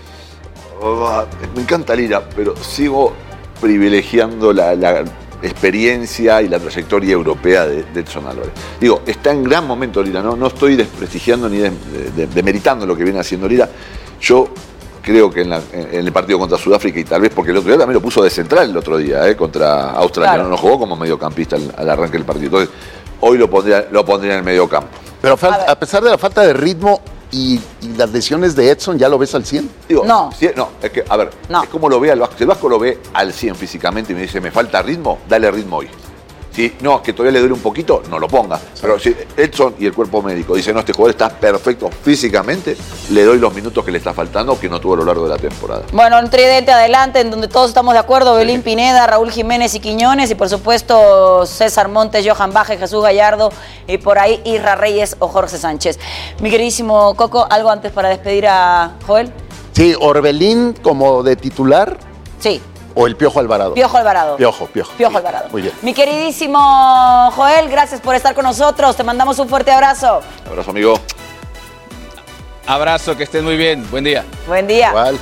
Oh, me encanta Lira, pero sigo privilegiando la, la experiencia y la trayectoria europea de, de Edson Álvarez. Digo, está en gran momento Lira, no, no estoy desprestigiando ni de- de- demeritando lo que viene haciendo Lira. Yo creo que en, la- en el partido contra Sudáfrica, y tal vez porque el otro día también lo puso de central el otro día, eh, contra Australia, Claro. no lo jugó como mediocampista al, al arranque del partido. Entonces, hoy lo pondría, lo pondría en el mediocampo. Pero fal- a, pesar de la falta de ritmo y, y las lesiones de Edson, ¿ya lo ves al cien? Digo, No. si- no, es que, a ver, es como lo ve al Vasco. Si el Vasco lo ve al cien físicamente y me dice, me falta ritmo, dale ritmo hoy. Si no, que todavía le duele un poquito, no lo ponga. Pero si Edson y el cuerpo médico dicen, no, este jugador está perfecto físicamente, le doy los minutos que le está faltando, que no tuvo a lo largo de la temporada. Bueno, un tridente adelante en donde todos estamos de acuerdo, Belín Pineda, Raúl Jiménez y Quiñones, y por supuesto César Montes, Johan Baje, Jesús Gallardo, y por ahí Isra Reyes o Jorge Sánchez. Mi queridísimo Coco, ¿algo antes para despedir a Joel? Sí, Orbelín como de titular. Sí. ¿O el Piojo Alvarado? Piojo Alvarado. Piojo, Piojo. Piojo Alvarado. Muy bien. Mi queridísimo Joel, gracias por estar con nosotros. Te mandamos un fuerte abrazo. Abrazo, amigo. Abrazo, que estén muy bien. Buen día. Buen día. Igual.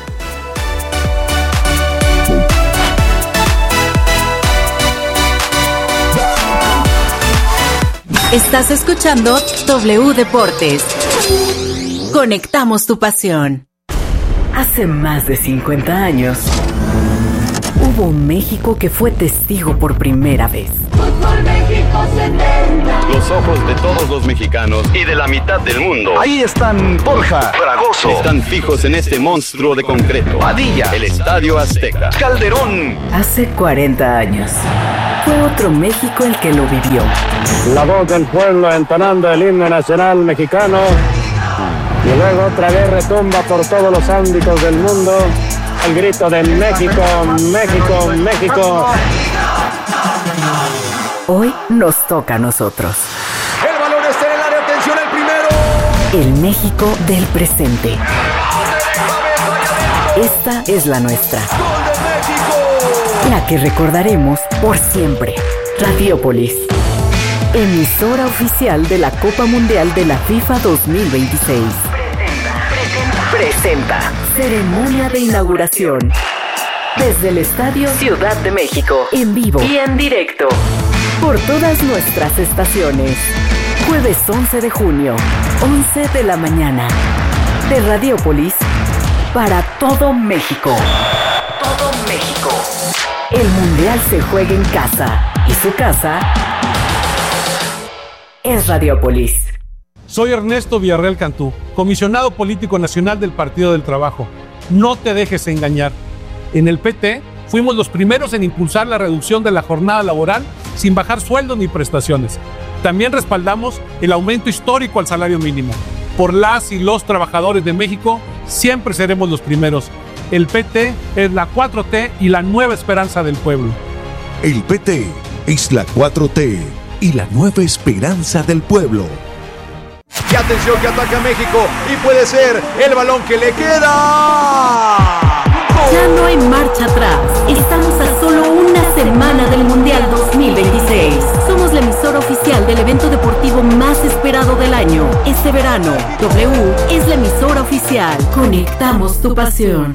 Estás escuchando W Deportes. Conectamos tu pasión. Hace más de cincuenta años, hubo un México que fue testigo por primera vez. Fútbol México setenta. Los ojos de todos los mexicanos y de la mitad del mundo. Ahí están Borja, Fragoso. Están fijos en este monstruo de concreto. Padilla, el Estadio Azteca. Calderón. Hace cuarenta años, fue otro México el que lo vivió. La voz del pueblo entonando el himno nacional mexicano. Y luego otra vez retumba por todos los ámbitos del mundo el grito de México, México, México. Hoy nos toca a nosotros. El balón está en el área, atención al primero. El México del presente. Esta es la nuestra. ¡Gol de México! La que recordaremos por siempre. Radiópolis, emisora oficial de la Copa Mundial de la FIFA dos mil veintiséis. Presenta ceremonia de inauguración desde el Estadio Ciudad de México, en vivo y en directo por todas nuestras estaciones. Jueves once de junio, once de la mañana, de Radiópolis para todo México. Todo México. El Mundial se juega en casa y su casa es Radiópolis. Soy Ernesto Villarreal Cantú, comisionado político nacional del Partido del Trabajo. No te dejes engañar. En el P T fuimos los primeros en impulsar la reducción de la jornada laboral sin bajar sueldos ni prestaciones. También respaldamos el aumento histórico al salario mínimo. Por las y los trabajadores de México, siempre seremos los primeros. El P T es la cuatro T y la nueva esperanza del pueblo. El P T es la cuatro T y la nueva esperanza del pueblo. Y atención que ataca México y puede ser el balón que le queda. Ya no hay marcha atrás. Estamos a solo una semana del Mundial dos mil veintiséis. Somos la emisora oficial del evento deportivo más esperado del año. Este verano, W es la emisora oficial. Conectamos tu pasión.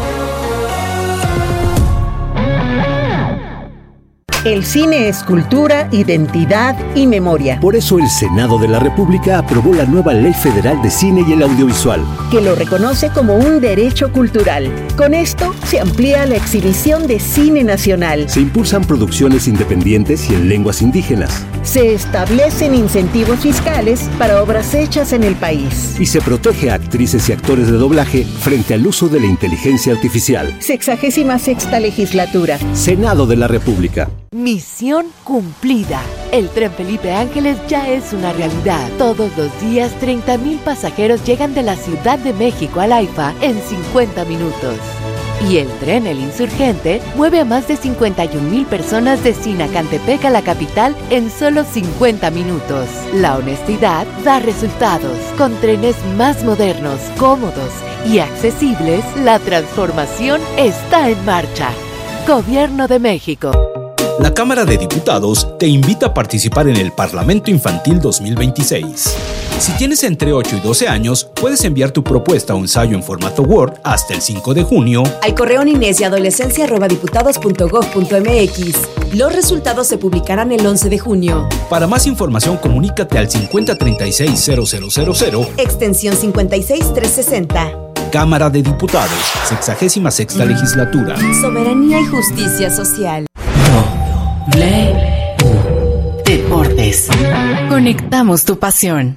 El cine es cultura, identidad y memoria. Por eso el Senado de la República aprobó la nueva Ley Federal de Cine y el Audiovisual, que lo reconoce como un derecho cultural. Con esto se amplía la exhibición de cine nacional. Se impulsan producciones independientes y en lenguas indígenas. Se establecen incentivos fiscales para obras hechas en el país. Y se protege a actrices y actores de doblaje frente al uso de la inteligencia artificial. Sexagésima sexta legislatura. Senado de la República. Misión cumplida. El tren Felipe Ángeles ya es una realidad. Todos los días, treinta mil pasajeros llegan de la Ciudad de México al AIFA en cincuenta minutos. Y el tren El Insurgente mueve a más de cincuenta y un mil personas de Sinacantepec a la capital en solo cincuenta minutos. La honestidad da resultados. Con trenes más modernos, cómodos y accesibles, la transformación está en marcha. Gobierno de México. La Cámara de Diputados te invita a participar en el Parlamento Infantil dos mil veintiséis. Si tienes entre ocho y doce años, puedes enviar tu propuesta o ensayo en formato Word hasta el cinco de junio al correo niñez y adolescencia arroba diputados punto gob punto mx. Los resultados se publicarán el once de junio. Para más información, comunícate al cincuenta treinta y seis cero cero cero cero, extensión cincuenta y seis trescientos sesenta. Cámara de Diputados, sexagésima sexta legislatura. Soberanía y justicia social. W Deportes. Conectamos tu pasión.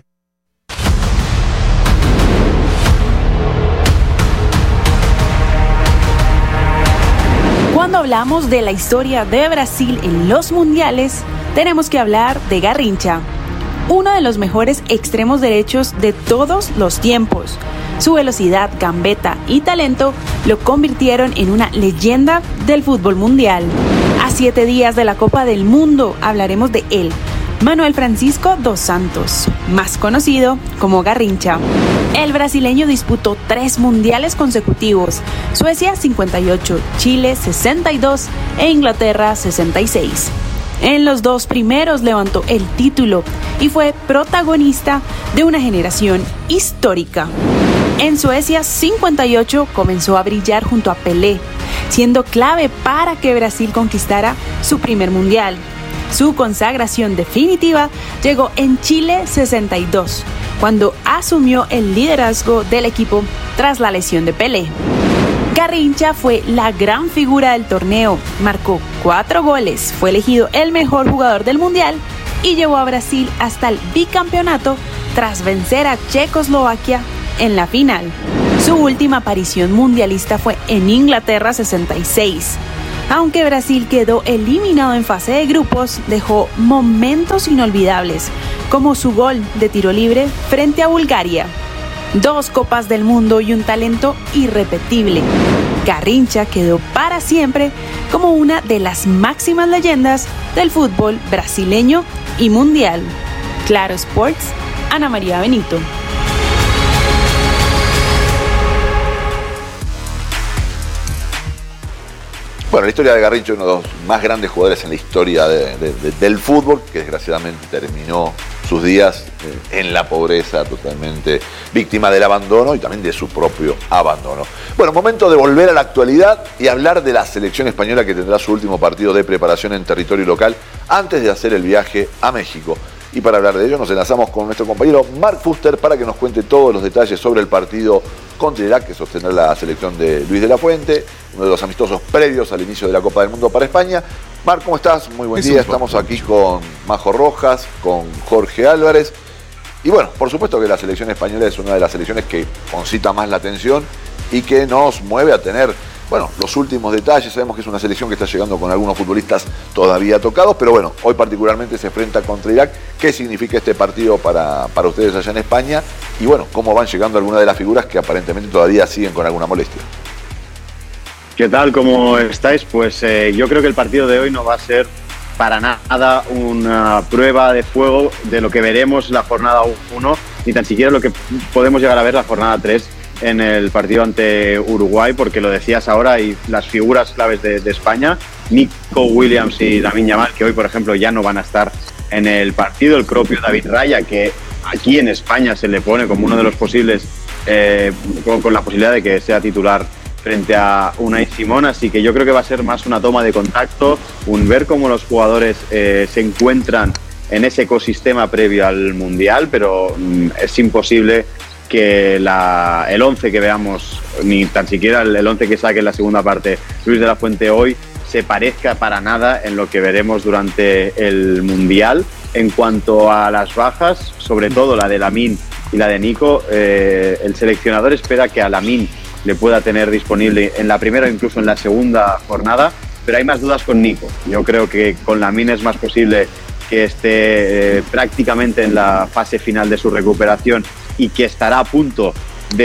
Cuando hablamos de la historia de Brasil en los mundiales, tenemos que hablar de Garrincha, uno de los mejores extremos derechos de todos los tiempos. Su velocidad, gambeta y talento lo convirtieron en una leyenda del fútbol mundial. A siete días de la Copa del Mundo hablaremos de él. Manuel Francisco dos Santos, más conocido como Garrincha. El brasileño disputó tres mundiales consecutivos, Suecia cincuenta y ocho, Chile sesenta y dos e Inglaterra sesenta y seis. En los dos primeros levantó el título y fue protagonista de una generación histórica. En Suecia cincuenta y ocho comenzó a brillar junto a Pelé, siendo clave para que Brasil conquistara su primer mundial. Su consagración definitiva llegó en Chile sesenta y dos, cuando asumió el liderazgo del equipo tras la lesión de Pelé. Garrincha fue la gran figura del torneo, marcó cuatro goles, fue elegido el mejor jugador del mundial y llevó a Brasil hasta el bicampeonato tras vencer a Checoslovaquia en la final. Su última aparición mundialista fue en Inglaterra sesenta y seis. Aunque Brasil quedó eliminado en fase de grupos, dejó momentos inolvidables, como su gol de tiro libre frente a Bulgaria. Dos Copas del Mundo y un talento irrepetible. Garrincha quedó para siempre como una de las máximas leyendas del fútbol brasileño y mundial. Claro Sports, Ana María Benito. Bueno, la historia de Garrincha, uno de los más grandes jugadores en la historia de, de, de, del fútbol, que desgraciadamente terminó sus días eh, en la pobreza, totalmente víctima del abandono y también de su propio abandono. Bueno, momento de volver a la actualidad y hablar de la selección española que tendrá su último partido de preparación en territorio local antes de hacer el viaje a México. Y para hablar de ello nos enlazamos con nuestro compañero Marc Fuster para que nos cuente todos los detalles sobre el partido contra Irak que sostendrá la selección de Luis de la Fuente, uno de los amistosos previos al inicio de la Copa del Mundo para España. Marc, ¿cómo estás? Muy buen día. Estamos aquí con Majo Rojas, con Jorge Álvarez. Y bueno, por supuesto que la selección española es una de las selecciones que concita más la atención y que nos mueve a tener, bueno, los últimos detalles. Sabemos que es una selección que está llegando con algunos futbolistas todavía tocados, pero bueno, hoy particularmente se enfrenta contra Irak. ¿Qué significa este partido para, para ustedes allá en España? Y bueno, ¿cómo van llegando algunas de las figuras que aparentemente todavía siguen con alguna molestia? ¿Qué tal? ¿Cómo estáis? Pues eh, yo creo que el partido de hoy no va a ser para nada una prueba de fuego de lo que veremos la jornada uno, ni tan siquiera lo que podemos llegar a ver la jornada tres en el partido ante Uruguay, porque lo decías ahora, y las figuras claves de, de España, Nico Williams y Lamine Yamal, que hoy, por ejemplo, ya no van a estar en el partido, el propio David Raya, que aquí en España se le pone como uno de los posibles, eh, con, con la posibilidad de que sea titular frente a Unai Simón, así que yo creo que va a ser más una toma de contacto, un ver cómo los jugadores eh, se encuentran en ese ecosistema previo al Mundial, pero mm, es imposible que la, el once que veamos, ni tan siquiera el once que saque en la segunda parte Luis de la Fuente hoy, se parezca para nada en lo que veremos durante el Mundial. En cuanto a las bajas, sobre todo la de Lamine y la de Nico, eh, el seleccionador espera que a Lamine le pueda tener disponible en la primera o incluso en la segunda jornada, pero hay más dudas con Nico. Yo creo que con Lamine es más posible que esté eh, prácticamente en la fase final de su recuperación y que estará a punto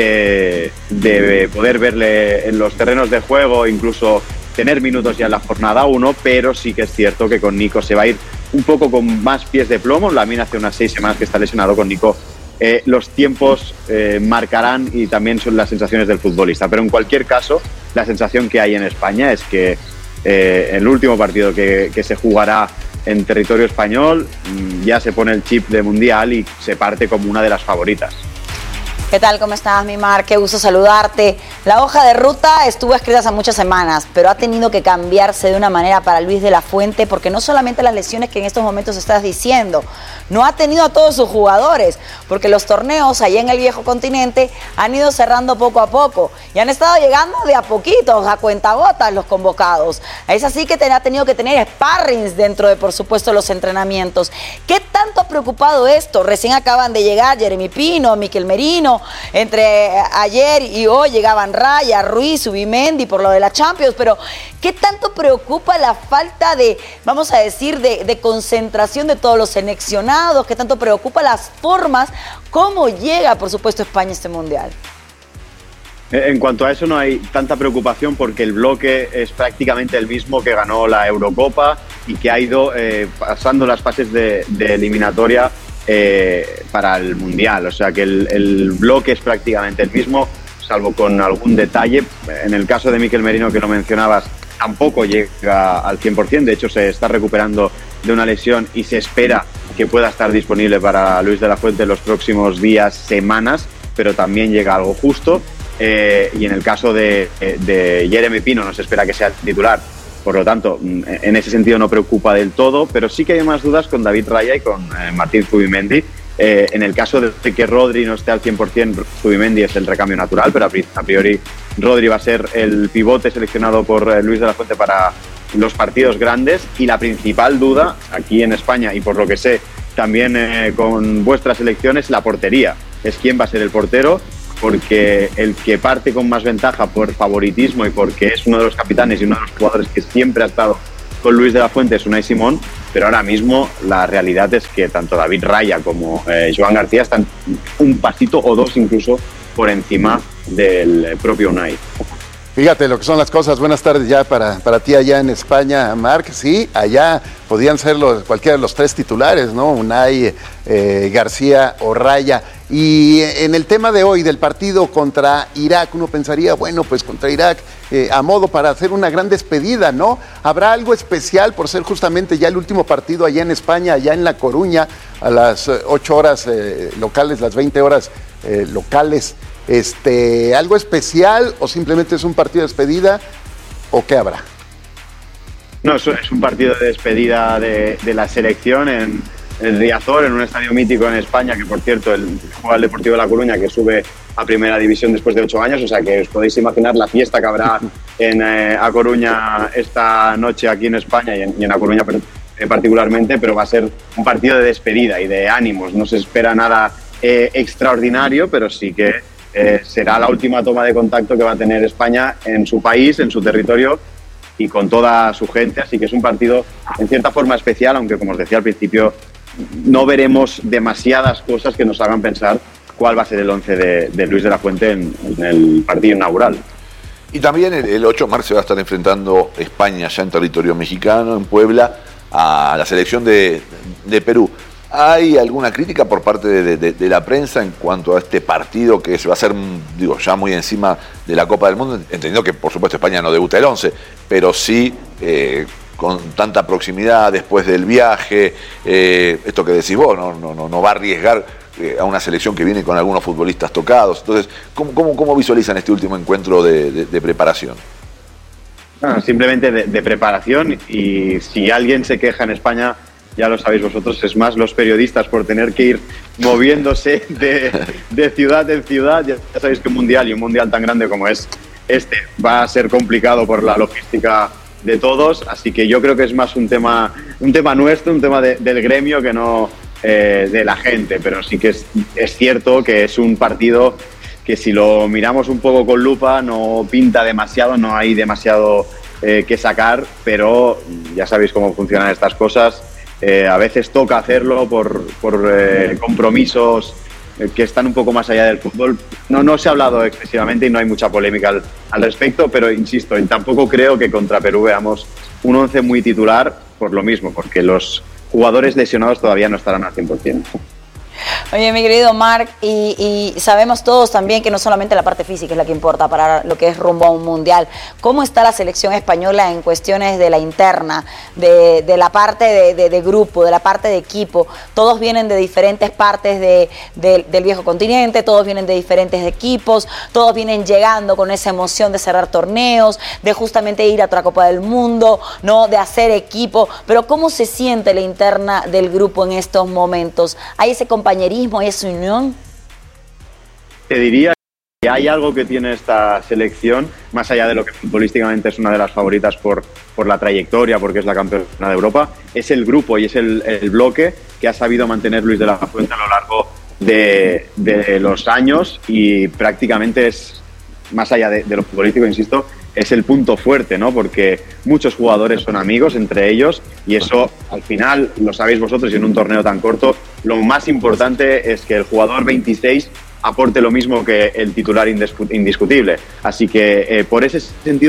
de, de poder verle en los terrenos de juego, incluso tener minutos ya en la jornada uno, pero sí que es cierto que con Nico se va a ir un poco con más pies de plomo. Lamine hace unas seis semanas que está lesionado. Con Nico Eh, los tiempos eh, marcarán y también son las sensaciones del futbolista, pero en cualquier caso la sensación que hay en España es que eh, el último partido que, que se jugará en territorio español ya se pone el chip de Mundial y se parte como una de las favoritas. ¿Qué tal? ¿Cómo estás, mi Mar? Qué gusto saludarte. La hoja de ruta estuvo escrita hace muchas semanas, pero ha tenido que cambiarse de una manera para Luis de la Fuente, porque no solamente las lesiones que en estos momentos estás diciendo, no ha tenido a todos sus jugadores, porque los torneos allá en el viejo continente han ido cerrando poco a poco y han estado llegando de a poquitos, a cuentagotas los convocados. Es así que te ha tenido que tener sparrings dentro de, por supuesto, los entrenamientos. ¿Qué tanto ha preocupado esto? Recién acaban de llegar Jeremy Pino, Miquel Merino. Entre ayer y hoy llegaban Raya, Ruiz, Zubimendi por lo de la Champions, pero ¿qué tanto preocupa la falta de, vamos a decir, de, de concentración de todos los seleccionados? ¿Qué tanto preocupa las formas? ¿Cómo llega, por supuesto, España a este Mundial? En cuanto a eso no hay tanta preocupación porque el bloque es prácticamente el mismo que ganó la Eurocopa y que ha ido eh, pasando las fases de, de eliminatoria eh, para el Mundial. O sea que el, el bloque es prácticamente el mismo, salvo con algún detalle. En el caso de Mikel Merino, que lo mencionabas, tampoco llega al cien por ciento. De hecho, se está recuperando de una lesión y se espera que pueda estar disponible para Luis de la Fuente en los próximos días, semanas, pero también llega algo justo. Eh, y en el caso de, de Jeremy Pino no se espera que sea titular. Por lo tanto, en ese sentido no preocupa del todo, pero sí que hay más dudas con David Raya y con eh, Martín Zubimendi. Eh, en el caso de que Rodri no esté al cien por ciento, Zubimendi es el recambio natural, pero a priori Rodri va a ser el pivote seleccionado por eh, Luis de la Fuente para los partidos grandes. Y la principal duda aquí en España, y por lo que sé también eh, con vuestras elecciones, la portería. Es quién va a ser el portero, porque el que parte con más ventaja por favoritismo y porque es uno de los capitanes y uno de los jugadores que siempre ha estado con Luis de la Fuente es Unai Simón, pero ahora mismo la realidad es que tanto David Raya como eh, Joan García están un pasito o dos incluso por encima del propio Unai. Fíjate lo que son las cosas. Buenas tardes ya para, para ti allá en España, Marc. Sí, allá podían ser los, cualquiera de los tres titulares, ¿no? Unai, eh, García o Raya. Y en el tema de hoy, del partido contra Irak, uno pensaría, bueno, pues contra Irak, eh, a modo para hacer una gran despedida, ¿no? ¿Habrá algo especial por ser justamente ya el último partido allá en España, allá en La Coruña, a las ocho horas eh, locales, las veinte horas eh, locales? Este, ¿algo especial o simplemente es un partido de despedida o qué habrá? No, es un partido de despedida de, de la selección en, en Riazor, en un estadio mítico en España, que por cierto el, juega el Deportivo de La Coruña, que sube a Primera División después de ocho años, o sea que os podéis imaginar la fiesta que habrá en eh, A Coruña esta noche aquí en España y en, y en A Coruña eh, particularmente, pero va a ser un partido de despedida y de ánimos. No se espera nada eh, extraordinario, pero sí que Eh, será la última toma de contacto que va a tener España en su país, en su territorio y con toda su gente, así que es un partido en cierta forma especial, aunque como os decía al principio no veremos demasiadas cosas que nos hagan pensar cuál va a ser el once de, de Luis de la Fuente en, en el partido inaugural. Y también el, el ocho de marzo se va a estar enfrentando España ya en territorio mexicano, en Puebla, a la selección de, de Perú. ¿Hay alguna crítica por parte de, de, de la prensa en cuanto a este partido que se va a hacer, digo, ya muy encima de la Copa del Mundo? Entendiendo que, por supuesto, España no debuta el once, pero sí eh, con tanta proximidad después del viaje, eh, esto que decís vos, no, no, no, no va a arriesgar eh, a una selección que viene con algunos futbolistas tocados. Entonces, ¿cómo, cómo, cómo visualizan este último encuentro de, de, de preparación? No, simplemente de, de preparación, y si alguien se queja en España, ya lo sabéis vosotros, es más los periodistas por tener que ir moviéndose de, de ciudad en ciudad. Ya sabéis que un mundial y un mundial tan grande como es este va a ser complicado por la logística de todos, así que yo creo que es más un tema, un tema nuestro, un tema de, del gremio que no eh, de la gente, pero sí que es, es cierto que es un partido que si lo miramos un poco con lupa no pinta demasiado, no hay demasiado eh, que sacar, pero ya sabéis cómo funcionan estas cosas. Eh, a veces toca hacerlo por, por eh, compromisos eh, que están un poco más allá del fútbol. No, no se ha hablado excesivamente y no hay mucha polémica al, al respecto, pero insisto, tampoco creo que contra Perú veamos un once muy titular por lo mismo, porque los jugadores lesionados todavía no estarán al cien por ciento. Oye, mi querido Marc, y, y sabemos todos también que no solamente la parte física es la que importa para lo que es rumbo a un mundial. ¿Cómo está la selección española en cuestiones de la interna, de, de la parte de, de, de grupo, de la parte de equipo? Todos vienen de diferentes partes de, de, del viejo continente, todos vienen de diferentes equipos, todos vienen llegando con esa emoción de cerrar torneos, de justamente ir a otra Copa del Mundo, ¿no? De hacer equipo. Pero ¿cómo se siente la interna del grupo en estos momentos? ¿Hay ese compañerismo y esa unión? Te diría que hay algo que tiene esta selección, más allá de lo que futbolísticamente es una de las favoritas por, por la trayectoria, porque es la campeona de Europa, es el grupo y es el, el bloque que ha sabido mantener Luis de la Fuente a lo largo de, de los años, y prácticamente es, más allá de, de lo futbolístico, insisto, es el punto fuerte, ¿no? Porque muchos jugadores son amigos entre ellos, y eso al final lo sabéis vosotros, y en un torneo tan corto lo más importante es que el jugador veintiséis aporte lo mismo que el titular indiscutible. Así que eh, por ese sentido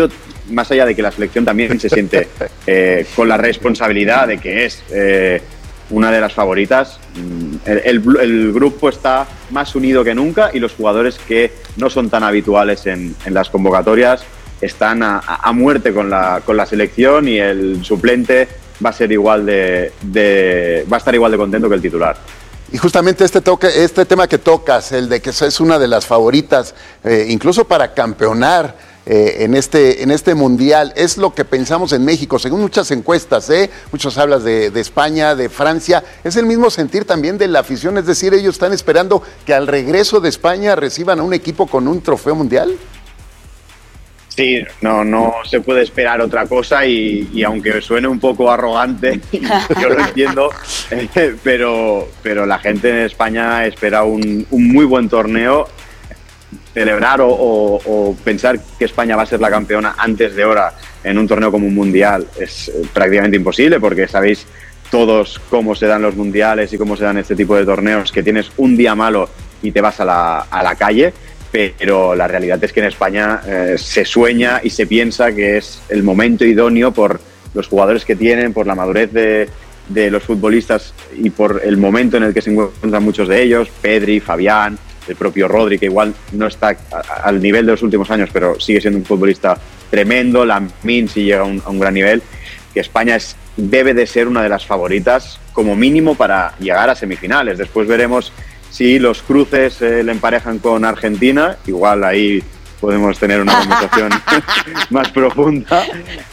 más allá de que la selección también se siente eh, con la responsabilidad de que es eh, una de las favoritas, el, el, el grupo está más unido que nunca y los jugadores que no son tan habituales en, en las convocatorias están a, a muerte con la, con la selección, y el suplente va a ser igual de, de va a estar igual de contento que el titular. Y justamente este toque, este tema que tocas, el de que es una de las favoritas, eh, incluso para campeonar eh, en, este, en este mundial, es lo que pensamos en México, según muchas encuestas, ¿eh? Muchos hablas de, de España, de Francia, es el mismo sentir también de la afición, es decir, ellos están esperando que al regreso de España reciban a un equipo con un trofeo mundial. Sí, no, no se puede esperar otra cosa, y, y aunque suene un poco arrogante, yo lo entiendo, eh, pero, pero la gente en España espera un, un muy buen torneo. Celebrar o, o, o pensar que España va a ser la campeona antes de hora en un torneo como un mundial es prácticamente imposible, porque sabéis todos cómo se dan los mundiales y cómo se dan este tipo de torneos, que tienes un día malo y te vas a la, a la calle. Pero la realidad es que en España eh, se sueña y se piensa que es el momento idóneo por los jugadores que tienen, por la madurez de, de los futbolistas y por el momento en el que se encuentran muchos de ellos, Pedri, Fabián, el propio Rodri, que igual no está a, al nivel de los últimos años, pero sigue siendo un futbolista tremendo, Lamine sí llega a un, a un gran nivel, que España es, debe de ser una de las favoritas como mínimo para llegar a semifinales. Después veremos si los cruces eh, le emparejan con Argentina, igual ahí podemos tener una conversación más profunda,